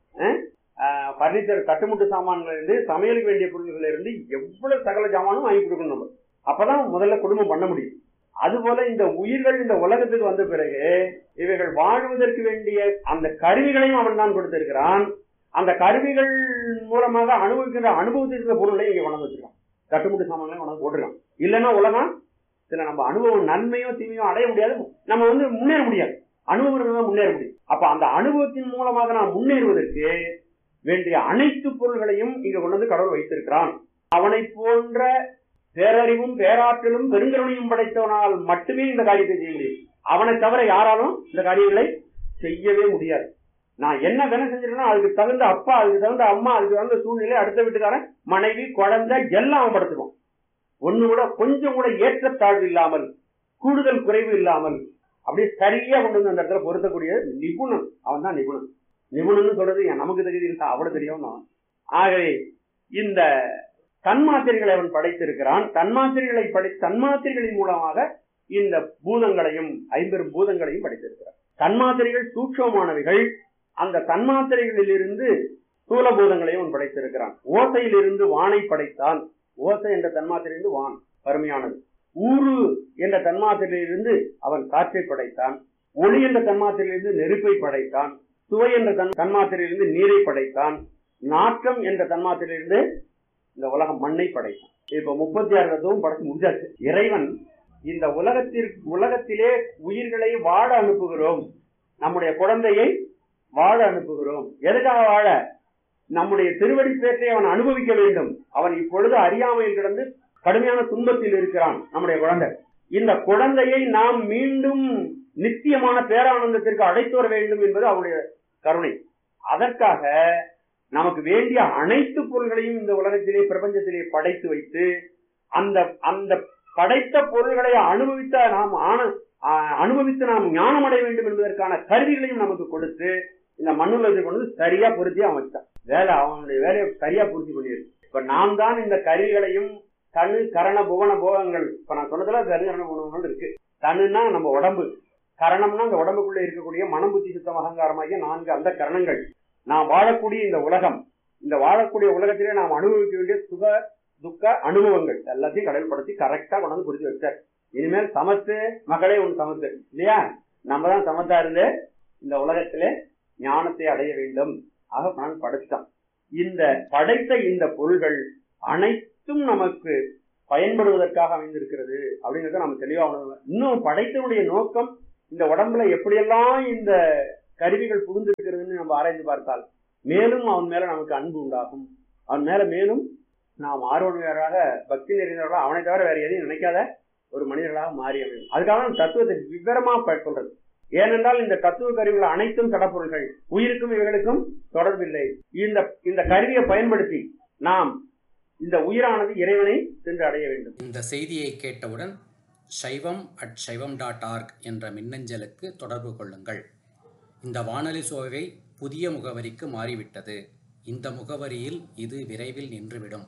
பர்னிச்சர், கட்டுமுட்டு சாமான்கள் இருந்து சமையலுக்கு வேண்டிய பொருட்கள் இருந்து எவ்வளவு சகல சாமானும் வாங்கி கொடுக்கணும் நம்ம. அப்பதான் முதல்ல குடும்பம் பண்ண முடியும். அதுபோல இந்த உயிர்கள் இந்த உலகத்துக்கு வந்த பிறகு இவைகள் வாழ்வதற்கு வேண்டிய அந்த கருவிகளையும் அவன் தான் கொடுத்திருக்கிறான். அந்த கருவிகள் மூலமாக அனுபவிக்கின்ற அனுபவத்திற்கு பொருளை இங்க கொண்டு வச்சிருக்கான். கட்டுமுட்டு சாமான்களையும் கொண்டு போட்டிருக்கான். இல்லைன்னா உலகம் சில நம்ம அனுபவம் நன்மையோ தீமையோ அடைய முடியாது, நம்ம வந்து முன்னேற முடியாது. அனுபவம் முன்னேற முடியும். அப்ப அந்த அனுபவத்தின் மூலமாக நாம் முன்னேறுவதற்கு வேண்டிய அனைத்து பொருள்களையும் இங்க கொண்டு வந்து கடவுள் வைத்திருக்கிறான். அவனை போன்ற பேரறிவும் பேராற்றலும் பெருங்கருணையும் படைத்தவனால் மட்டுமே இந்த காரியத்தை செய்ய முடியும். அவனை தவிர யாராலும் இந்த காரியங்களை செய்யவே முடியாது. நான் என்ன வேலை செஞ்சிருக்கேன்னா அதுக்கு தகுந்த அப்பா, அதுக்கு தகுந்த அம்மா, அதுக்கு தகுந்த சூழ்நிலை, அடுத்த வீட்டுக்காரன், மனைவி, குழந்தை எல்லாம் அவன் படுத்துக்கும். ஒண்ணு கூட கொஞ்சம் கூட ஏற்றத்தாழ்வு இல்லாமல், கூடுதல் குறைவு இல்லாமல் அப்படியே சரியா கொண்டு வந்து அந்த இடத்துல பொருத்தக்கூடிய நிபுணன் அவன் தான் நிபுணன். நிபுணன் சொல்றது நமக்கு தகுதி இல்லை, அவ்வளவு தெரியும். ஆகவே இந்த தன்மாத்திரைகளை அவன் படைத்திருக்கிறான். தன்மாத்திரைகளை படை தன்மாத்திரைகளின் மூலமாக இந்த பூதங்களையும் ஐம்பெரும் பூதங்களையும் படைத்திருக்கிறான். தன்மாத்திரைகள் சூட்சமானவைகள். அந்த தன்மாத்திரைகளில் இருந்து ஸ்தூல பூதங்களையும் அவன் படைத்திருக்கிறான். ஓசையிலிருந்து வானை படைத்தான். ஓசை என்ற தன்மாத்திரையிலிருந்து வான் அருமையானது. ஊறு என்ற தன்மாத்திரையிலிருந்து அவன் காற்றை படைத்தான். ஒளி என்ற தன்மாத்திரையிலிருந்து நெருப்பை படைத்தான். சுவை என்ற தன் தன்மாத்திரையிலிருந்து நீரை படைத்தான். நாற்றம் என்ற தன்மாத்திரையிலிருந்து இந்த உலகம் மண்ணை படைத்தான். இப்ப முப்பத்தி ஆறு தத்துவம் படைச்சு முடிஞ்சாச்சு. இறைவன் இந்த உலகத்திற்கு உலகத்திலே உயிர்களை வாழ அனுப்புகிறோம். நம்முடைய குழந்தையை வாழ அனுப்புகிறோம். எதுக்காக வாழ? நம்முடைய திருவடி பேற்றை அவன் அனுபவிக்க வேண்டும். அவன் இப்பொழுது அறியாமையில் கிடந்து கடுமையான துன்பத்தில் இருக்கிறான் நம்முடைய குழந்தை. இந்த குழந்தையை நாம் மீண்டும் நித்தியமான பேரானந்தத்திற்கு அழைத்து வர வேண்டும் என்பது அவருடைய கருணை. அதற்காக நமக்கு வேண்டிய அனைத்து பொருள்களையும் இந்த உலகத்திலே பிரபஞ்சத்திலே படைத்து வைத்து அந்த அந்த படைத்த பொருள்களை அனுபவித்த நாம் அனுபவித்து நாம் ஞானம் அடைய வேண்டும் என்பதற்கான கருவிகளையும் நமக்கு கொடுத்து இந்த மண்ணுலகத்தை கொண்டு சரியா பொருத்தி அவன் வச்சான். வேலை அவனுடைய வேலையை சரியா பூர்த்தி பண்ணியிருக்கு. இப்ப நாம் தான் இந்த கருவிகளையும் தனு கரண புவன போகங்கள், இப்ப நான் சொன்னதுல கருகரண புவனங்கள் இருக்கு. தனுன்னா நம்ம உடம்பு, கரணம்னா அந்த உடம்புக்குள்ள இருக்கக்கூடிய மனம், புத்தி, சுத்தம், அகங்காரமாகிய நான்கு அந்த கரணங்கள். நாம் வாழக்கூடிய இந்த உலகம், இந்த வாழக்கூடிய உலகத்திலே நாம் அனுபவிக்க வேண்டிய சுக துக்க அனுபவங்கள் எல்லாத்தையும் கடல்படுத்தி கரெக்டா கொண்டாந்து புரிஞ்சு வச்சார். இனிமேல் சமத்து மகளே உன் சமத்து இல்லையா? நம்ம தான் சமத்தா இருந்து இந்த உலகத்திலே ஞானத்தை அடைய வேண்டும். ஆக நான் படைத்தான். இந்த படைத்த இந்த பொருள்கள் அனைத்தும் நமக்கு பயன்படுவதற்காக அமைந்திருக்கிறது அப்படிங்கறத நம்ம தெளிவா உணர்வோம். இன்னும் படைத்தனுடைய நோக்கம் இந்த உடம்புல எப்படியெல்லாம் இந்த கருவிகள் புகுந்திருக்கிறதுன்னு நம்ம ஆராய்ந்து பார்த்தால் மேலும் அவன் மேல நமக்கு அன்பு உண்டாகும். அவன் மேல மேலும் நாம் ஆர்வலராக பக்தி நிறைந்தவர்களாக அவனை தவிர வேற எதையும் நினைக்காத ஒரு மனிதர்களாக மாறி அமையும். அதுக்காக தத்துவத்தை விவரமா சொல்றது. ஏனென்றால் இந்த தத்துவ கருவிகள் அனைத்தும் கடப்பொருள்கள், உயிருக்கும் இவைகளுக்கும் தொடர்பில்லை. இந்த இந்த கருவியை பயன்படுத்தி நாம் இந்த உயிரானது இறைவனை சென்று அடைய வேண்டும். இந்த செய்தியை கேட்டவுடன் சைவம் அட் சைவம் டாட் ஆர்க் என்ற மின்னஞ்சலுக்கு தொடர்பு கொள்ளுங்கள். இந்த வானொலி சோவை புதிய முகவரிக்கு மாறிவிட்டது. இந்த முகவரியில் இது விரைவில் நின்றுவிடும்.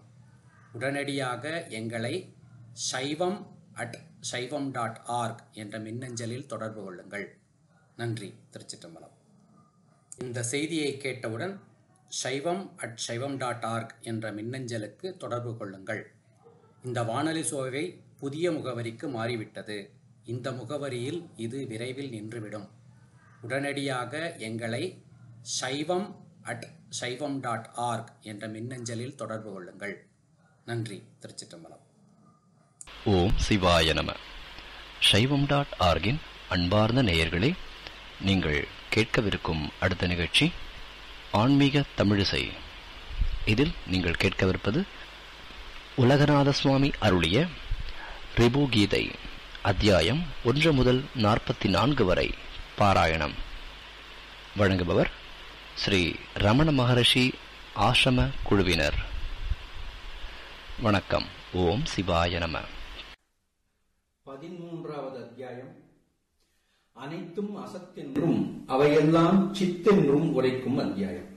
உடனடியாக எங்களை சைவம் அட் சைவம் டாட் ஆர்க் என்ற மின்னஞ்சலில் தொடர்பு கொள்ளுங்கள். நன்றி. திருச்சிற்றம்பலம். இந்த செய்தியை கேட்டவுடன் சைவம் அட் சைவம் டாட் ஆர்க் என்ற மின்னஞ்சலுக்கு தொடர்பு கொள்ளுங்கள். இந்த வானொலி சோவை புதிய முகவரிக்கு மாறிவிட்டது. இந்த முகவரியில் இது விரைவில் நின்றுவிடும். உடனடியாக எங்களை சைவம் அட் சைவம் டாட் ஆர்க் என்ற மின்னஞ்சலில் தொடர்பு கொள்ளுங்கள். நன்றி. திருச்சிற்றம்பலம். ஓம் சிவாய நம. சைவம் டாட் ஆர்கின் அன்பார்ந்த நேயர்களே, நீங்கள் கேட்கவிருக்கும் அடுத்த நிகழ்ச்சி ஆன்மீக தமிழிசை. இதில் நீங்கள் கேட்கவிருப்பது உலகநாத சுவாமி அருளிய ரிபு கீதை அத்தியாயம் ஒன்று முதல் நாற்பத்தி நான்கு வரை பாராயணம். வழங்குபவர் ஸ்ரீ ரமண மகரிஷி ஆசிரம குழுவினர். வணக்கம். ஓம் சிவாய நம. பதிமூன்றாவது அத்தியாயம். அனைத்தும் அசத்தென்றும் அவையெல்லாம் சித்தென்றும் உரைக்கும் அத்தியாயம்.